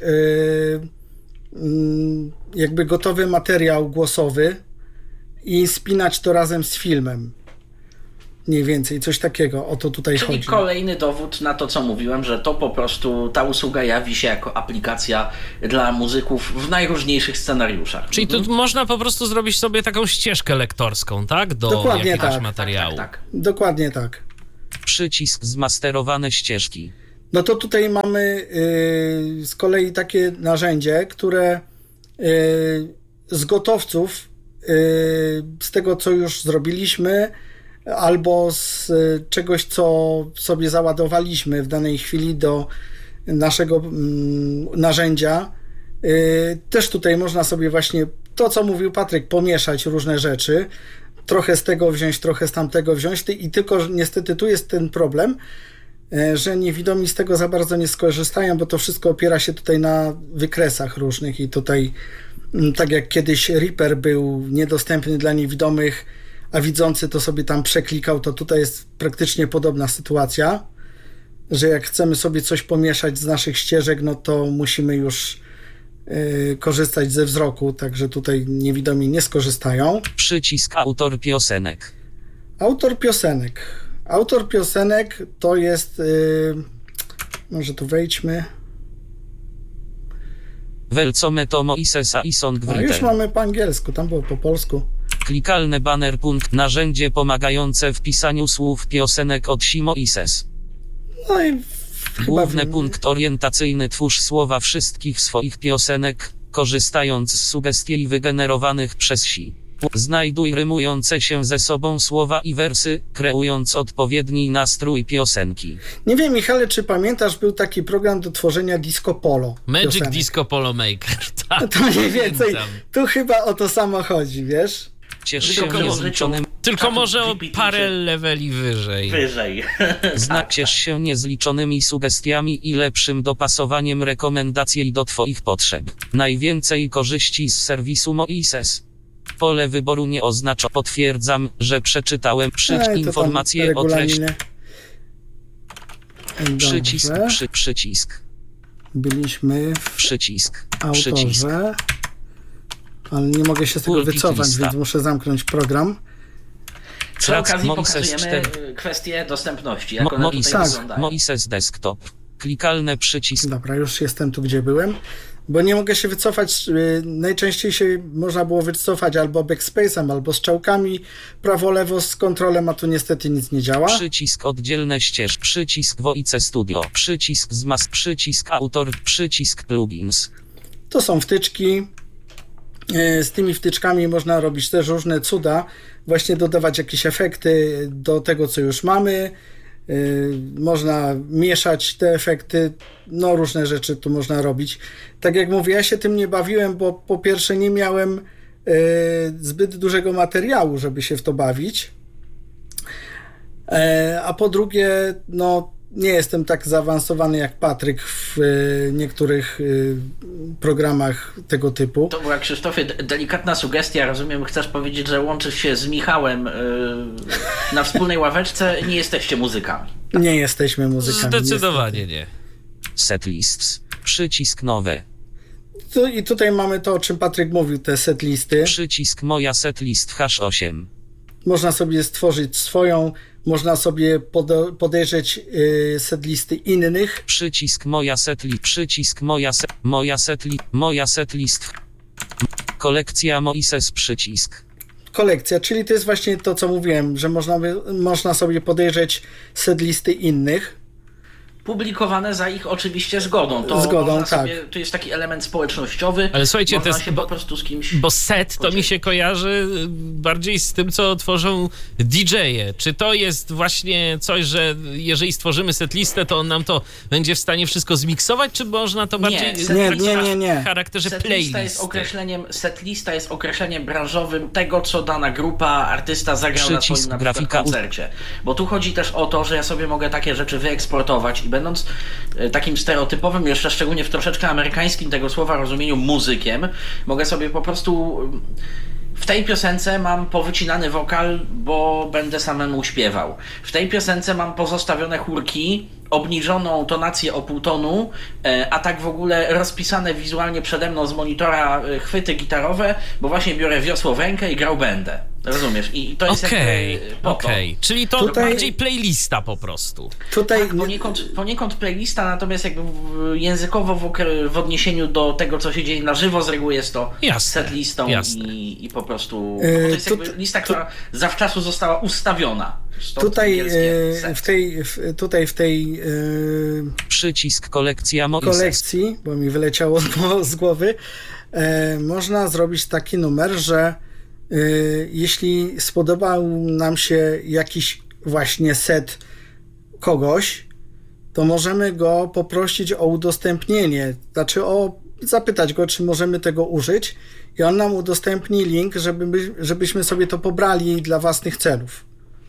jakby gotowy materiał głosowy i spinać to razem z filmem. mniej więcej, coś takiego, o to tutaj chodzi. Czyli kolejny dowód na to, co mówiłem, że to po prostu ta usługa jawi się jako aplikacja dla muzyków w najróżniejszych scenariuszach. Czyli tu można po prostu zrobić sobie taką ścieżkę lektorską, tak? Do Dokładnie jakiegoś tak. materiału. Tak. Dokładnie tak. Przycisk zmasterowane ścieżki. No to tutaj mamy z kolei takie narzędzie, które z gotowców, z tego co już zrobiliśmy, albo z czegoś, co sobie załadowaliśmy w danej chwili do naszego narzędzia, też tutaj można sobie właśnie to, co mówił Patryk, pomieszać różne rzeczy, trochę z tego wziąć, trochę z tamtego wziąć i tylko niestety tu jest ten problem, że niewidomi z tego za bardzo nie skorzystają, bo to wszystko opiera się tutaj na wykresach różnych i tutaj tak jak kiedyś Reaper był niedostępny dla niewidomych, a widzący to sobie tam przeklikał, to tutaj jest praktycznie podobna sytuacja, że jak chcemy sobie coś pomieszać z naszych ścieżek, no to musimy już korzystać ze wzroku, także tutaj niewidomi nie skorzystają. Przycisk autor piosenek. Autor piosenek to jest może tu wejdźmy. Welcome to Moisesa i song A już mamy po angielsku, tam było po polsku. Klikalny banner. Narzędzie pomagające w pisaniu słów piosenek od Moises. No i Główny punkt orientacyjny. Twórz słowa wszystkich swoich piosenek, korzystając z sugestii wygenerowanych przez Si. Znajduj rymujące się ze sobą słowa i wersy, kreując odpowiedni nastrój piosenki. Nie wiem, Michale, czy pamiętasz, był taki program do tworzenia Disco Polo. Magic piosenek. Disco Polo Maker. Tak, to mniej więcej, pamiętam. tu chyba o to samo chodzi, wiesz? Ciesz się Tylko niezliczonym... Tylko może o parę leveli wyżej. Ciesz się niezliczonymi sugestiami i lepszym dopasowaniem rekomendacji do Twoich potrzeb. Najwięcej korzyści z serwisu Moises. Pole wyboru nie oznacza. Potwierdzam, że przeczytałem. Informacje o treści. Przycisk, przycisk. Byliśmy w Przycisk, autorze, ale nie mogę się z tego wycofać, więc muszę zamknąć program. Przy okazji pokazujemy kwestię dostępności, jak one tutaj wyglądają. Moises Desktop. Klikalny przycisk. Dobra, już jestem tu, gdzie byłem. Bo nie mogę się wycofać, najczęściej się można było wycofać albo backspace'em, albo strzałkami, prawo-lewo z kontrolem, a tu niestety nic nie działa. Przycisk oddzielne ścież, przycisk Voice Studio, przycisk zmas, przycisk autor, przycisk plugins. To są wtyczki. Z tymi wtyczkami można robić też różne cuda, właśnie dodawać jakieś efekty do tego, co już mamy. Można mieszać te efekty, no różne rzeczy tu można robić. Tak jak mówię, ja się tym nie bawiłem, bo po pierwsze nie miałem zbyt dużego materiału, żeby się w to bawić, a po drugie, no nie jestem tak zaawansowany jak Patryk w niektórych programach tego typu. To była, Krzysztofie, delikatna sugestia. Rozumiem, chcesz powiedzieć, że łączysz się z Michałem na wspólnej ławeczce. Nie jesteście muzykami. Nie jesteśmy muzykami. Zdecydowanie nie. Setlists. Przycisk nowe. I tutaj mamy to, o czym Patryk mówił, te setlisty. Przycisk moja setlist hash 8. Można sobie stworzyć swoją, można sobie podejrzeć setlisty innych. Przycisk moja setlist, przycisk moja setlist. Kolekcja Moises przycisk. Kolekcja, czyli to jest właśnie to, co mówiłem, że można sobie podejrzeć setlisty innych. Publikowane za ich oczywiście zgodą. Tak. Sobie, to jest taki element społecznościowy. Ale słuchajcie, można to jest, się po prostu z kimś... Bo set to mi się kojarzy bardziej z tym, co tworzą DJ-e. Czy to jest właśnie coś, że jeżeli stworzymy setlistę, to on nam to będzie w stanie wszystko zmiksować, czy można to bardziej nie. w charakterze playlisty? Setlista jest określeniem branżowym tego, co dana grupa, artysta zagrał na swoim na przykład koncercie. Bo tu chodzi też o to, że ja sobie mogę takie rzeczy wyeksportować i będąc takim stereotypowym, jeszcze szczególnie w troszeczkę amerykańskim tego słowa rozumieniu muzykiem, mogę sobie po prostu w tej piosence mam powycinany wokal, bo będę samemu śpiewał. W tej piosence mam pozostawione chórki obniżoną tonację o pół tonu, a tak w ogóle rozpisane wizualnie przede mną z monitora chwyty gitarowe, bo właśnie biorę wiosło w rękę i grał będę. Rozumiesz? I to jest Okej. Czyli to tutaj bardziej playlista po prostu. Tutaj tak, poniekąd playlista, natomiast jakby językowo w odniesieniu do tego, co się dzieje na żywo, z reguły jest to setlistą i po prostu to jest jakby lista, która zawczasu została ustawiona. W tej Przycisk kolekcja kolekcji, bo mi wyleciało z głowy, można zrobić taki numer, że jeśli spodobał nam się jakiś właśnie set kogoś, to możemy go poprosić o udostępnienie, znaczy zapytać go, czy możemy tego użyć i on nam udostępni link, żebyśmy sobie to pobrali dla własnych celów.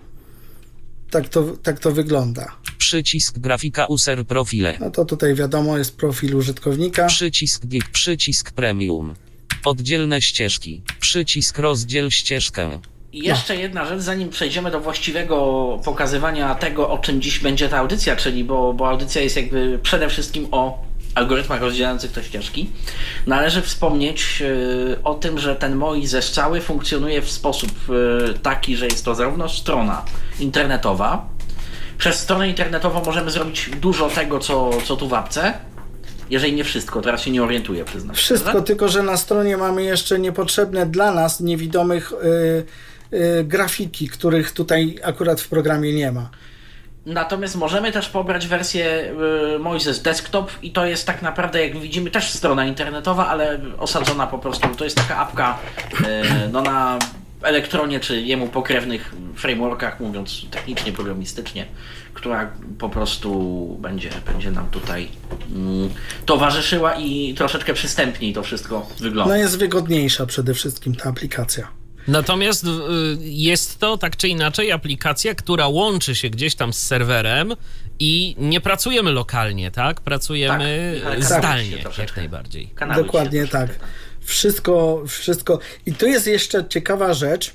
Tak to wygląda. Przycisk grafika user profile. No to tutaj wiadomo, jest profil użytkownika. Przycisk gig, przycisk premium. Oddzielne ścieżki. Przycisk rozdziel ścieżkę. I jeszcze jedna rzecz, zanim przejdziemy do właściwego pokazywania tego, o czym dziś będzie ta audycja, czyli bo audycja jest jakby przede wszystkim o algorytmach rozdzielających te ścieżki, należy wspomnieć o tym, że ten Moises cały funkcjonuje w sposób taki, że jest to zarówno strona internetowa. Przez stronę internetową możemy zrobić dużo tego, co tu w apce. Jeżeli nie wszystko, teraz się nie orientuję, przyznam. Wszystko, prawda? Tylko że na stronie mamy jeszcze niepotrzebne dla nas, niewidomych grafiki, których tutaj akurat w programie nie ma. Natomiast możemy też pobrać wersję Moises Desktop i to jest tak naprawdę, jak widzimy, też strona internetowa, ale osadzona po prostu, to jest taka apka na Elektronie czy jemu pokrewnych frameworkach, mówiąc technicznie, programistycznie, która po prostu będzie nam tutaj towarzyszyła i troszeczkę przystępniej to wszystko wygląda. No jest wygodniejsza przede wszystkim ta aplikacja. Natomiast jest to tak czy inaczej aplikacja, która łączy się gdzieś tam z serwerem i nie pracujemy lokalnie, tak? Pracujemy zdalnie, jak najbardziej. Dokładnie tak. Wszystko. I tu jest jeszcze ciekawa rzecz.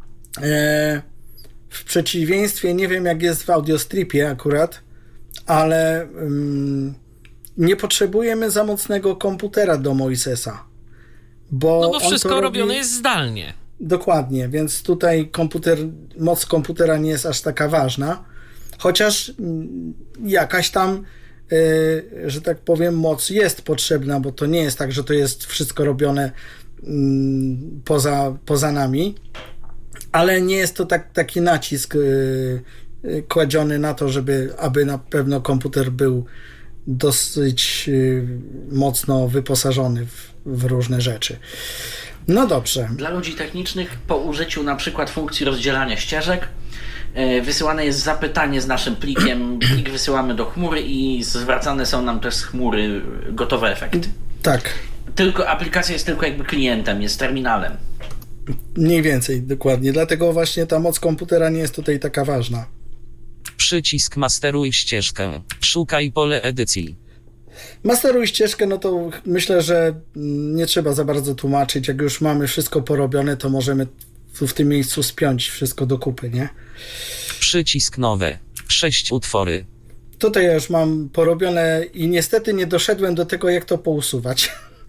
W przeciwieństwie, nie wiem jak jest w Audiostripie akurat, ale nie potrzebujemy za mocnego komputera do Moisesa. Bo wszystko robione jest zdalnie. Dokładnie, więc tutaj moc komputera nie jest aż taka ważna. Chociaż jakaś tam, że tak powiem, moc jest potrzebna, bo to nie jest tak, że to jest wszystko robione poza nami, ale nie jest to taki nacisk kładziony na to, aby na pewno komputer był dosyć mocno wyposażony w różne rzeczy. No dobrze. Dla ludzi technicznych po użyciu na przykład funkcji rozdzielania ścieżek wysyłane jest zapytanie z naszym plikiem. Plik wysyłamy do chmury i zwracane są nam też z chmury gotowe efekty. Tak. Tylko aplikacja jest tylko jakby klientem, jest terminalem. Mniej więcej, dokładnie. Dlatego właśnie ta moc komputera nie jest tutaj taka ważna. Przycisk masteruj ścieżkę. Szukaj pole edycji. Masteruj ścieżkę, no to myślę, że nie trzeba za bardzo tłumaczyć. Jak już mamy wszystko porobione, to możemy w tym miejscu spiąć wszystko do kupy, nie? Przycisk nowe. 6 utwory. Tutaj ja już mam porobione i niestety nie doszedłem do tego, jak to pousuwać.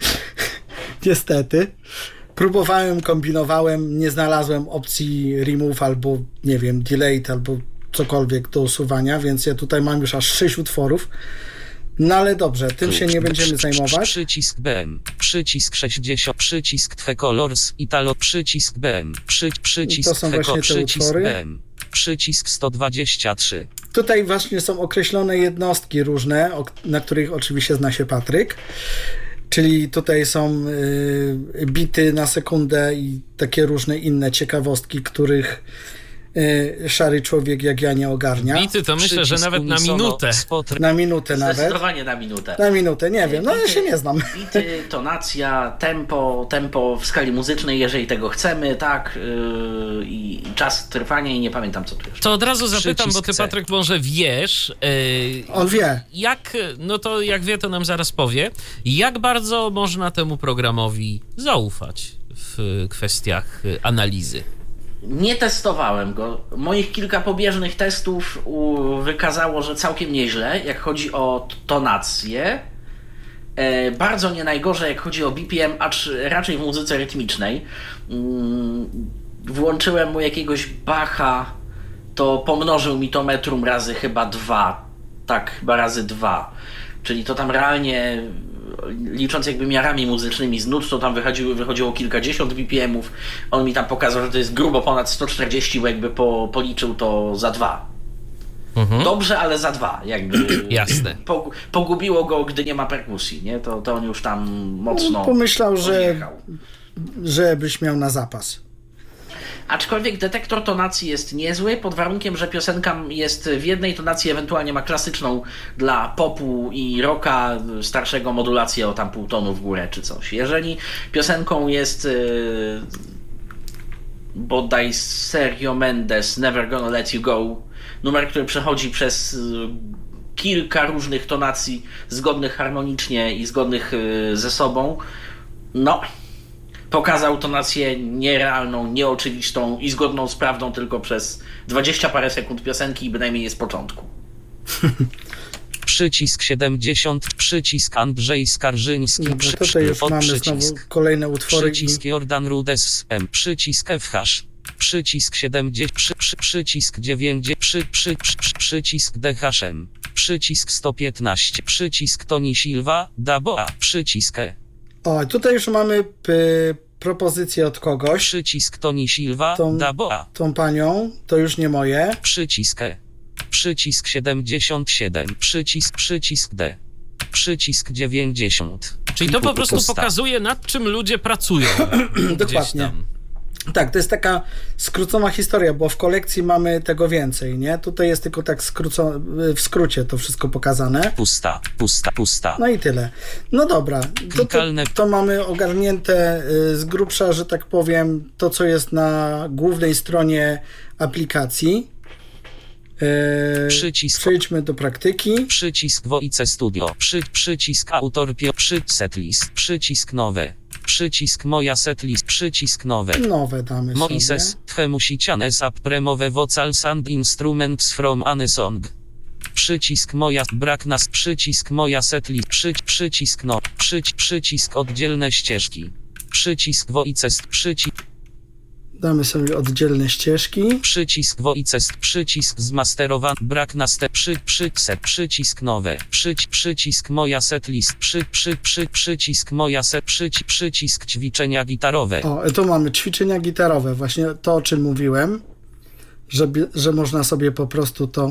Niestety. Próbowałem, kombinowałem, nie znalazłem opcji remove albo, nie wiem, delete albo cokolwiek do usuwania, więc ja tutaj mam już aż 6 utworów. No ale dobrze, tym się nie będziemy zajmować. Przycisk BM, przycisk 60, przycisk Twe Colors, Italo, przycisk BM, przycisk to są właśnie te utwory. BM, przycisk 123. Tutaj właśnie są określone jednostki różne, na których oczywiście zna się Patryk. Czyli tutaj są bity na sekundę i takie różne inne ciekawostki, których szary człowiek jak ja nie ogarnia. Bity to myślę, że nawet na minutę. Na minutę nawet. Zdecydowanie na minutę. Na minutę, nie wiem, no ja się nie znam. Bity, tonacja, tempo w skali muzycznej, jeżeli tego chcemy, tak, i czas trwania i nie pamiętam co tu jeszcze. To od razu zapytam, bo ty, Patryk, może wiesz. On wie. To jak wie, to nam zaraz powie. Jak bardzo można temu programowi zaufać w kwestiach analizy? Nie testowałem go. Moich kilka pobieżnych testów wykazało, że całkiem nieźle, jak chodzi o tonację. Bardzo nie najgorzej, jak chodzi o BPM, acz raczej w muzyce rytmicznej. Włączyłem mu jakiegoś Bacha, to pomnożył mi to metrum razy chyba 2. Tak, chyba razy 2. Czyli to tam realnie, licząc jakby miarami muzycznymi z nut, to tam wychodziło kilkadziesiąt BPM-ów. On mi tam pokazał, że to jest grubo ponad 140, bo jakby policzył to za 2. Dobrze, ale za 2. Jakby Jasne. Pogubiło go, gdy nie ma perkusji, nie? To on już tam mocno pomyślał, odjechał. że byś miał na zapas. Aczkolwiek detektor tonacji jest niezły, pod warunkiem, że piosenka jest w jednej tonacji, ewentualnie ma klasyczną dla popu i rocka, starszego modulację o tam pół tonu w górę czy coś. Jeżeli piosenką jest bodaj Sergio Mendes, Never Gonna Let You Go, numer, który przechodzi przez kilka różnych tonacji zgodnych harmonicznie i zgodnych ze sobą, no... Pokazał tonację nierealną, nieoczywistą i zgodną z prawdą tylko przez 20 parę sekund piosenki i bynajmniej nie z początku. Przycisk 70, przycisk Andrzej Skarżyński, Dobra, tutaj już mamy znowu kolejne utwory. Przycisk Jordan Rudes M, przycisk FH, przycisk 70, przycisk 90, przycisk DHM, przycisk 115, przycisk Toni Silva, Daboa, przycisk E. O, tutaj już mamy propozycję od kogoś. Przycisk Toni Silva, Daboa. Tą panią, to już nie moje. Przycisk E. Przycisk 77, przycisk D. Przycisk 90. Czyli to po prostu pokazuje, nad czym ludzie pracują. Dokładnie. Tak, to jest taka skrócona historia, bo w kolekcji mamy tego więcej, nie? Tutaj jest tylko tak w skrócie to wszystko pokazane. Pusta. No i tyle. No dobra, to mamy ogarnięte z grubsza, że tak powiem, to co jest na głównej stronie aplikacji. Przejdźmy do praktyki. Przycisk Voice Studio, przycisk Autor, setlist, przycisk nowe. Przycisk moja setlist, przycisk nowe. Nowe damy Moises, sobie. twe musicianes premowe vocals and instruments from ane song. Przycisk moja, brak nas, przycisk moja setlist, przycisk no, przycisk oddzielne ścieżki. Przycisk voice, Damy sobie oddzielne ścieżki. Przycisk voice, przycisk zmasterowany, brak naste, przycisk nowe, przycisk moja setlist, przycisk moja przycisk ćwiczenia gitarowe. O, tu mamy ćwiczenia gitarowe, właśnie to o czym mówiłem, że można sobie po prostu to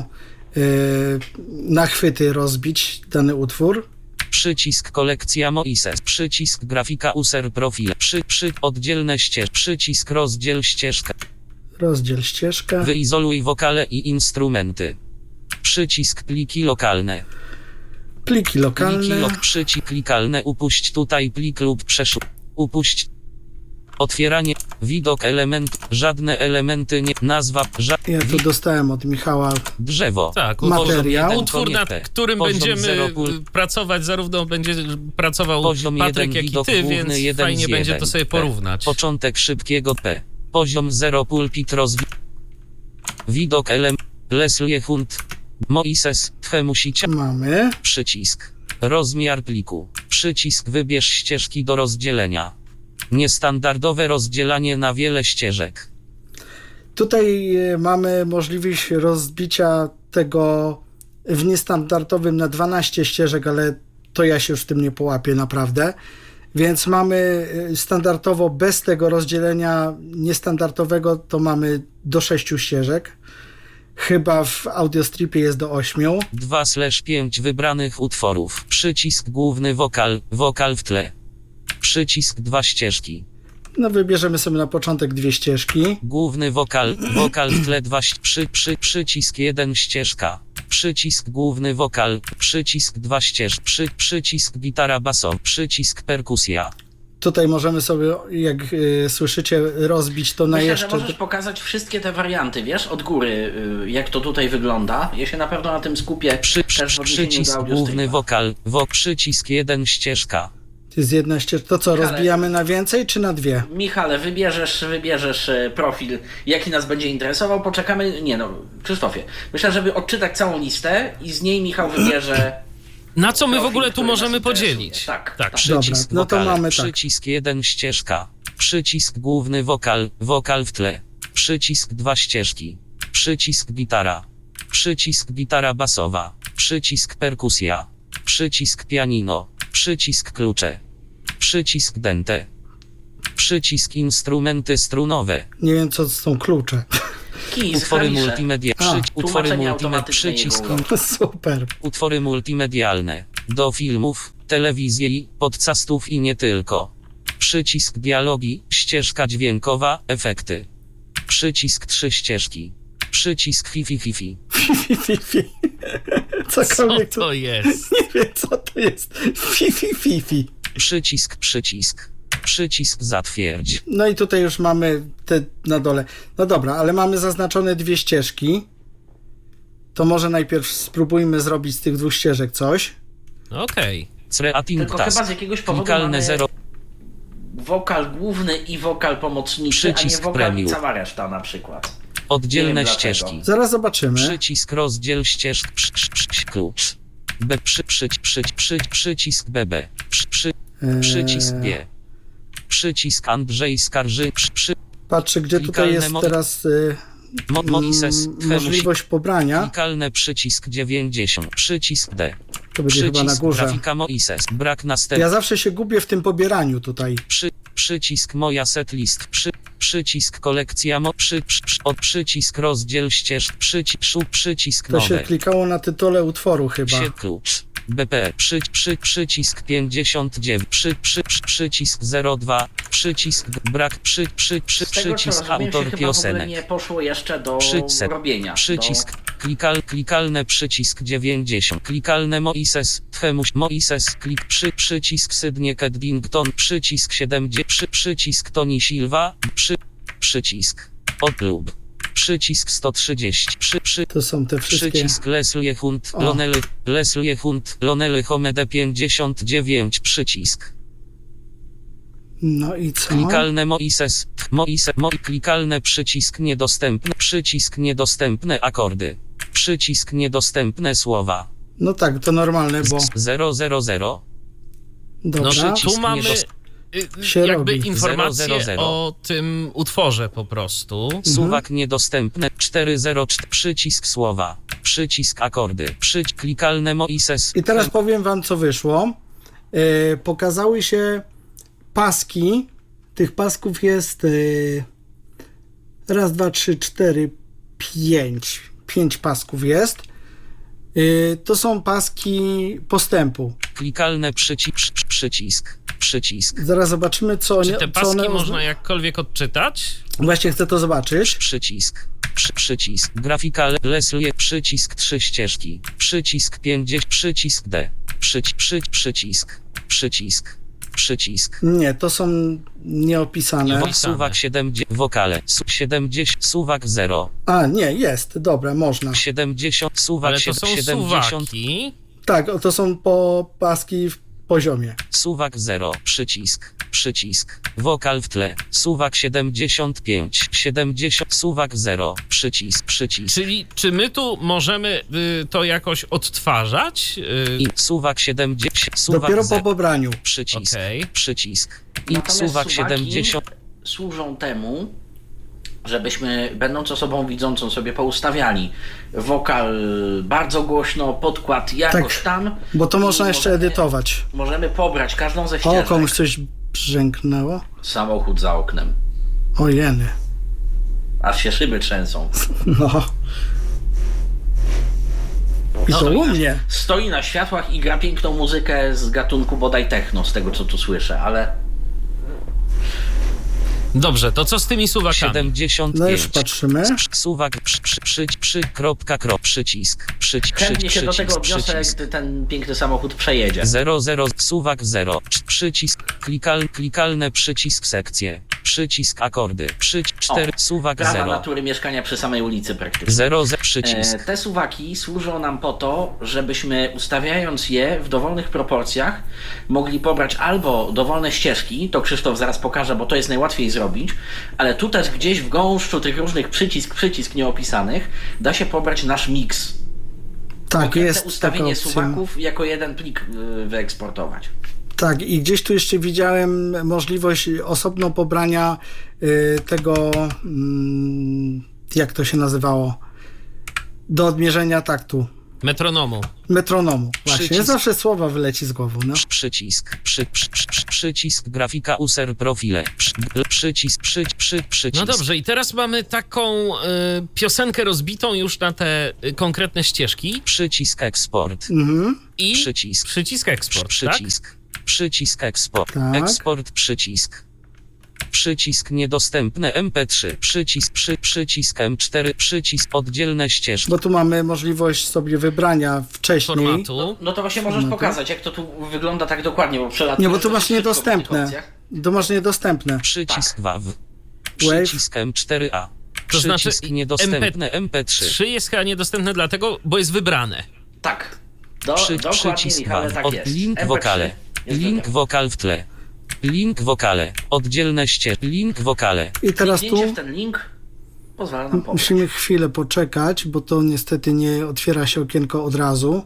na chwyty rozbić dany utwór. Przycisk kolekcja Moises, przycisk grafika user profil, oddzielne ścieżki, przycisk rozdziel ścieżkę. Rozdziel ścieżkę. Wyizoluj wokale i instrumenty. Przycisk pliki lokalne. Pliki lokalne. Przycisk klikalne, upuść tutaj plik lub upuść. Otwieranie, widok element, żadne elementy nie, nazwa, ja tu dostałem od Michała drzewo. Tak, materiał. Utwór, nad którym będziemy pracować, zarówno będzie pracował poziom Patryk, 1, jak i ty, więc fajnie będzie to sobie porównać. Początek szybkiego P. Poziom 0, pulpit widok element, Leslie Hunt, Moises, twe musicie. Mamy. Przycisk. Rozmiar pliku. Przycisk wybierz ścieżki do rozdzielenia. Niestandardowe rozdzielanie na wiele ścieżek. Tutaj mamy możliwość rozbicia tego w niestandardowym na 12 ścieżek, ale to ja się już w tym nie połapię naprawdę. Więc mamy standardowo bez tego rozdzielenia niestandardowego to mamy do 6 ścieżek. Chyba w Audiostripie jest do 8. 2/5 wybranych utworów. Przycisk główny wokal w tle. Przycisk 2 ścieżki. No wybierzemy sobie na początek 2 ścieżki. Główny wokal w tle 2 przycisk 1 ścieżka. Przycisk główny wokal, przycisk 2 ścieżki, przycisk gitara basowa, przycisk perkusja. Tutaj możemy sobie, jak słyszycie, rozbić to na jeszcze... Myślę, że możesz pokazać wszystkie te warianty, wiesz, od góry, jak to tutaj wygląda. Ja się na pewno na tym skupię. Przycisk główny wokal, przycisk 1 ścieżka. To jest jedna ścieżka. To co, Michale, rozbijamy na więcej czy na dwie? Michale, wybierzesz profil, jaki nas będzie interesował. Poczekamy. Nie no, Krzysztofie. Myślę, żeby odczytać całą listę i z niej Michał wybierze. Na co my w profil, ogóle tu który możemy nas interesuje. podzielić? Tak. Przycisk Dobra, no to wokale, mamy tak. przycisk 1 ścieżka, przycisk główny wokal w tle, przycisk 2 ścieżki, przycisk gitara basowa, przycisk perkusja, przycisk pianino, przycisk klucze, przycisk dente, przycisk instrumenty strunowe, Nie wiem, co są klucze. Keys, utwory klawisze. multimedia, Tłumaczenie automatyczne przycisk jego. Super. utwory multimedialne, do filmów, telewizji, podcastów i nie tylko. Przycisk dialogi, ścieżka dźwiękowa, efekty. Przycisk 3 ścieżki. Przycisk Fifi. Fifi. Co Cokolwiek to jest? Nie wiem, co to jest. Fifi. Przycisk zatwierdź. No i tutaj już mamy te na dole. No dobra, ale mamy zaznaczone 2 ścieżki. To może najpierw spróbujmy zrobić z tych 2 ścieżek coś. Okej. Creating Tylko task. chyba z jakiegoś powodu Klikalne mamy 0. wokal główny i wokal pomocniczy, Przycisk a nie wokal premium. i cała reszta na przykład. Oddzielne Nie wiem ścieżki. dlaczego. Zaraz zobaczymy. Przycisk rozdziel ścieżk. Klucz. Przycisk BB. Przycisk G. Przycisk Andrzej Skarży. Patrzę, gdzie tutaj jest teraz możliwość pobrania. Klikalne przycisk 90. Przycisk D. To będzie chyba na górze. Grafika Moises. Brak Ja następny. zawsze się gubię w tym pobieraniu tutaj. Przycisk moja setlist. Przycisk kolekcja. Przycisk rozdziel ścieżk. Przycisk To się nowe. klikało na tytule utworu chyba. Klucz. BP. Przycisk 59. Przycisk 02. Przycisk brak. Z tego, co Przycisk rozumiem, się autor chyba w ogóle piosenek. nie poszło jeszcze do Przycisk. robienia. Przycisk. Klikalne przycisk 90. Klikalne Moises. Moises. Przycisk Sydney Keddington. Przycisk 70. Przycisk Tony Silva. Przycisk. Odlub. Przycisk 130. To są te wszystkie. Przycisk Leslie Hunt. Lonely Homede 59. Przycisk. No i co? Klikalne Moises. Klikalne przycisk niedostępny. Przycisk niedostępne akordy. Przycisk niedostępne słowa. No tak, to normalne, bo 000. dobra. No, że tu mamy Się jakby robi. informacje 000. o tym utworze po prostu. Suwak niedostępne. 404. Przycisk słowa. Przycisk akordy. Klikalne Moises. I teraz powiem wam, co wyszło. Pokazały się paski. Tych pasków jest 1, 2, 3, 4, 5. 5 pasków jest. To są paski postępu. Klikalne przycisk. Zaraz zobaczymy, co Czy te co paski one można jakkolwiek odczytać? Właśnie chcę to zobaczyć. Przycisk. Grafika Leslie. Przycisk 3 ścieżki. Przycisk 50. Przycisk D. Przycisk. Nie, to są nieopisane. Suwak 70. Wokale. 70. Suwak 0. A, nie, jest. Dobra, można. 70. Suwak Ale to są 70. suwaki. Tak, to są paski w poziomie. Suwak 0. Przycisk. Wokal w tle. Suwak 75. 70. Suwak 0. Przycisk. Czyli czy my tu możemy to jakoś odtwarzać? I suwak 70. Suwak Dopiero 0. po pobraniu. Przycisk. Okej. Przycisk. I Natomiast suwak suwaki 70. służą temu, żebyśmy, będąc osobą widzącą, sobie poustawiali wokal bardzo głośno, podkład jakoś Tak, tam. Bo to I można jeszcze edytować. Możemy pobrać każdą ze O, ścieżek. komuś coś brzęknęło. Samochód za oknem. O jeny. Aż się szyby trzęsą. No. I to u mnie. Stoi na światłach i gra piękną muzykę z gatunku bodaj techno, z tego co tu słyszę, ale... Dobrze, to co z tymi suwakami? 75. No już patrzymy. Suwak przycisk. Chętnie się do tego odniosę, przycisk. gdy ten piękny samochód przejedzie. 00. Suwak 0. Przycisk. Klikalne przycisk sekcje. Przycisk akordy. 4 suwak prawa 0. natury mieszkania przy samej ulicy praktycznie. 0 przycisk. Te suwaki służą nam po to, żebyśmy ustawiając je w dowolnych proporcjach mogli pobrać albo dowolne ścieżki, to Krzysztof zaraz pokaże, bo to jest najłatwiej zrobić, ale tu też gdzieś w gąszczu tych różnych przycisk nieopisanych da się pobrać nasz miks. Tak, jest ustawienie taka opcja. suwaków jako jeden plik wyeksportować. Tak, i gdzieś tu jeszcze widziałem możliwość osobno pobrania tego, jak to się nazywało, do odmierzenia taktu. Metronomu. Właśnie, Przycisk. zawsze słowa wyleci z głowy. No. Przycisk. Przycisk grafika user profile. Przycisk. No dobrze, i teraz mamy taką piosenkę rozbitą już na te konkretne ścieżki. Przycisk eksport. I przycisk eksport, Przycisk. tak? Przycisk eksport. Tak. Eksport przycisk. Przycisk niedostępne MP3. Przycisk M4. Przycisk oddzielne ścieżki. Bo tu mamy możliwość sobie wybrania wcześniej. Formatu. No to właśnie możesz pokazać, jak to tu wygląda tak dokładnie, bo przelatujesz. Nie, bo tu masz szybko po tych niedostępne. opcjach. Tu masz niedostępne. Przycisk WAV. Wave. Przycisk M4A. To znaczy Przycisk niedostępne MP3. 3 jest chyba niedostępne dlatego, bo jest wybrane. Tak. Dokładnie, Przycisk Michale, WAV. tak jest. Link MP3 wokale. jest Link wybrane. wokal w tle. Link wokale. Oddzielne ścieżki. Link wokale. I teraz Kliknięcie tu w ten link pozwala nam pobrać. musimy chwilę poczekać, bo to niestety nie otwiera się okienko od razu.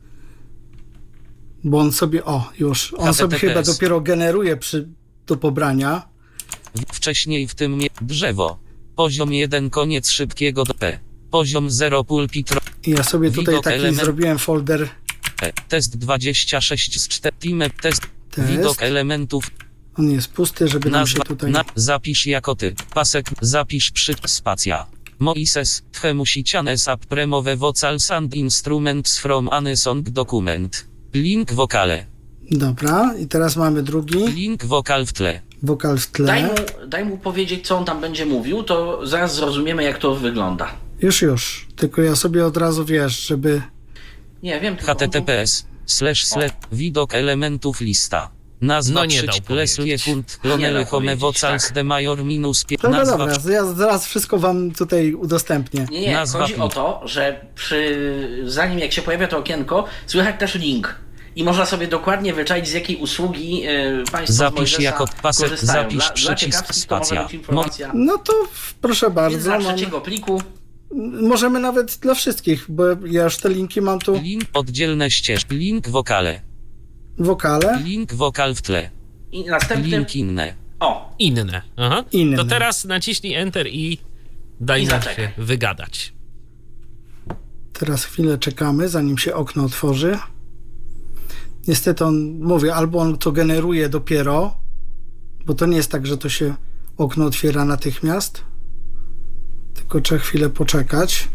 Bo on sobie, on sobie chyba dopiero generuje do pobrania. Wcześniej w tym drzewo. Poziom 1 koniec szybkiego do P. Poziom 0 pulpit. I ja sobie tutaj Widok taki element. zrobiłem folder Test 26 z 4. Test. test. Widok elementów. On jest pusty, żeby nam się Nazwa. tutaj... Zapisz jako typ. Pasek. Zapisz spacja. Moises. Tchemusiciane sap premowe vocal sound instruments from ane song document. Link wokale. Dobra, i teraz mamy drugi Link wokal w tle. wokal w tle. Daj mu powiedzieć, co on tam będzie mówił, to zaraz zrozumiemy, jak to wygląda. Już. Tylko ja sobie od razu, żeby... Nie wiem, tylko https widok elementów lista. Nazwa No nie dał Leslie Hunt Nie Lonely dał Home powiedzieć, Vocals tak. de Major minus Dobra, nazwa dobra, ja zaraz wszystko wam tutaj udostępnię. Nie, Nazwa chodzi o plik. to, że zanim jak się pojawia to okienko, słychać też link. I można sobie dokładnie wyczaić, z jakiej usługi państwo z Zapisz Mojżesza jako pasek, korzystają. zapisz Dla przycisk ciekawskich to może spacja. być informacja. No to proszę Więc bardzo. dla trzeciego pliku Możemy nawet dla wszystkich, bo ja już te linki mam tu. link oddzielne ścieżki. Link wokale. Wokale. Link wokal w tle. i następny... Link inne. O, Inne. Aha. Inne. To teraz naciśnij Enter i daj I nam zaczekaj. się wygadać. Teraz chwilę czekamy, zanim się okno otworzy. Niestety albo on to generuje dopiero, bo to nie jest tak, że to się okno otwiera natychmiast. Tylko trzeba chwilę poczekać.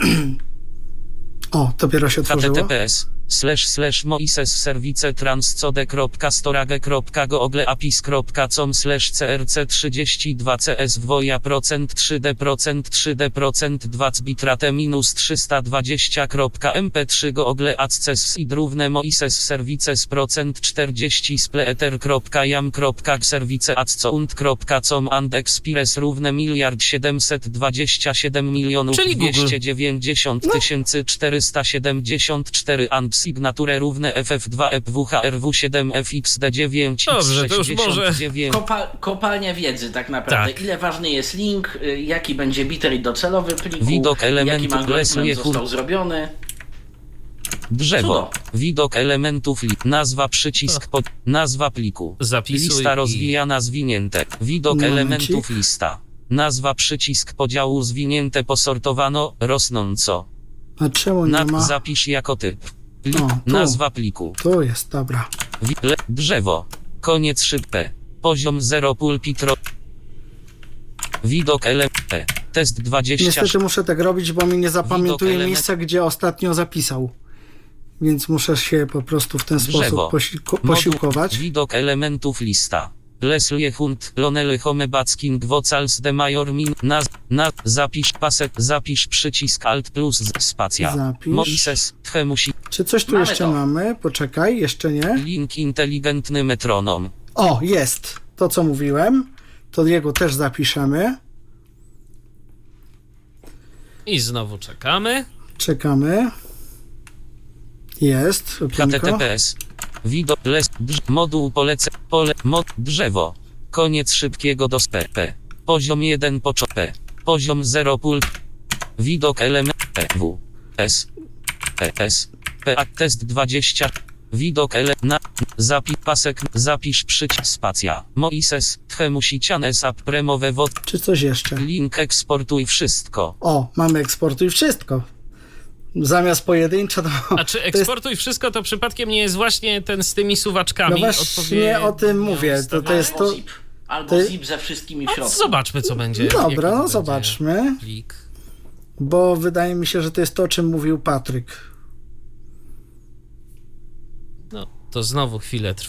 O, dopiero się otworzyło. https moises service transcode.storage.google.apis.com crc32 cs woja procent 3d% 2 bitrate minus 320.mp3 google acces i równe moises services procent 40 spleeter.jam.service account.com and expires równe 1 727 Czyli Google. 290 474 and signature równe ff2 epwhrw7 fxd9 Dobrze, to już może- kopalnia wiedzy tak naprawdę. Tak. Ile ważny jest link, jaki będzie bitrate docelowy pliku, Widok jakim elementów algorytmem Leslie został Hunt. zrobiony. Drzewo. Cudo. Widok elementów nazwa przycisk pod nazwa pliku. Zapisuj Lista i- rozwijana zwinięte. Widok Momencik. elementów lista. Nazwa przycisk podziału zwinięte posortowano rosnąco. A czemu nie ma? Zapisz jako typ. O, tu. Nazwa pliku. Tu jest, dobra. Drzewo. Koniec szybkę. Poziom 0 pulpitro. Widok element. Test 20. Niestety muszę tak robić, bo mi nie zapamiętuje element- miejsca, gdzie ostatnio zapisał. Więc muszę się po prostu w ten Drzewo. sposób posiłkować. Widok elementów lista. Leslie Hunt, Lonely Home Backing Vocals de Major Min. Zapisz pasek, zapisz przycisk Alt plus spacja. Zapisz. Moises, Tchemusi. Czy coś tu Mamy jeszcze to. mamy? Poczekaj, jeszcze nie. Link inteligentny metronom. O, jest. To, co mówiłem. To jego też zapiszemy. I znowu czekamy. Czekamy. Jest. okienko. HTTPS. Widok moduł pole drzewo. Koniec szybkiego dostępu. Poziom 1 P. Poziom 0 pult. Widok element PW. S. PA test 20. Widok element pasek zapisz przycisk spacja. Moises tchemusiciane sap premowe wod. Czy coś jeszcze? Link eksportuj wszystko. O, mamy eksportuj wszystko. Zamiast pojedynczo to... A czy eksportuj wszystko to przypadkiem nie jest właśnie ten z tymi suwaczkami? No właśnie o tym mówię. To jest to... Albo zip ze wszystkimi w środku. Zobaczmy, co będzie. Dobra, no zobaczmy. Plik. Bo wydaje mi się, że to jest to, o czym mówił Patryk. No, to znowu chwilę trwa.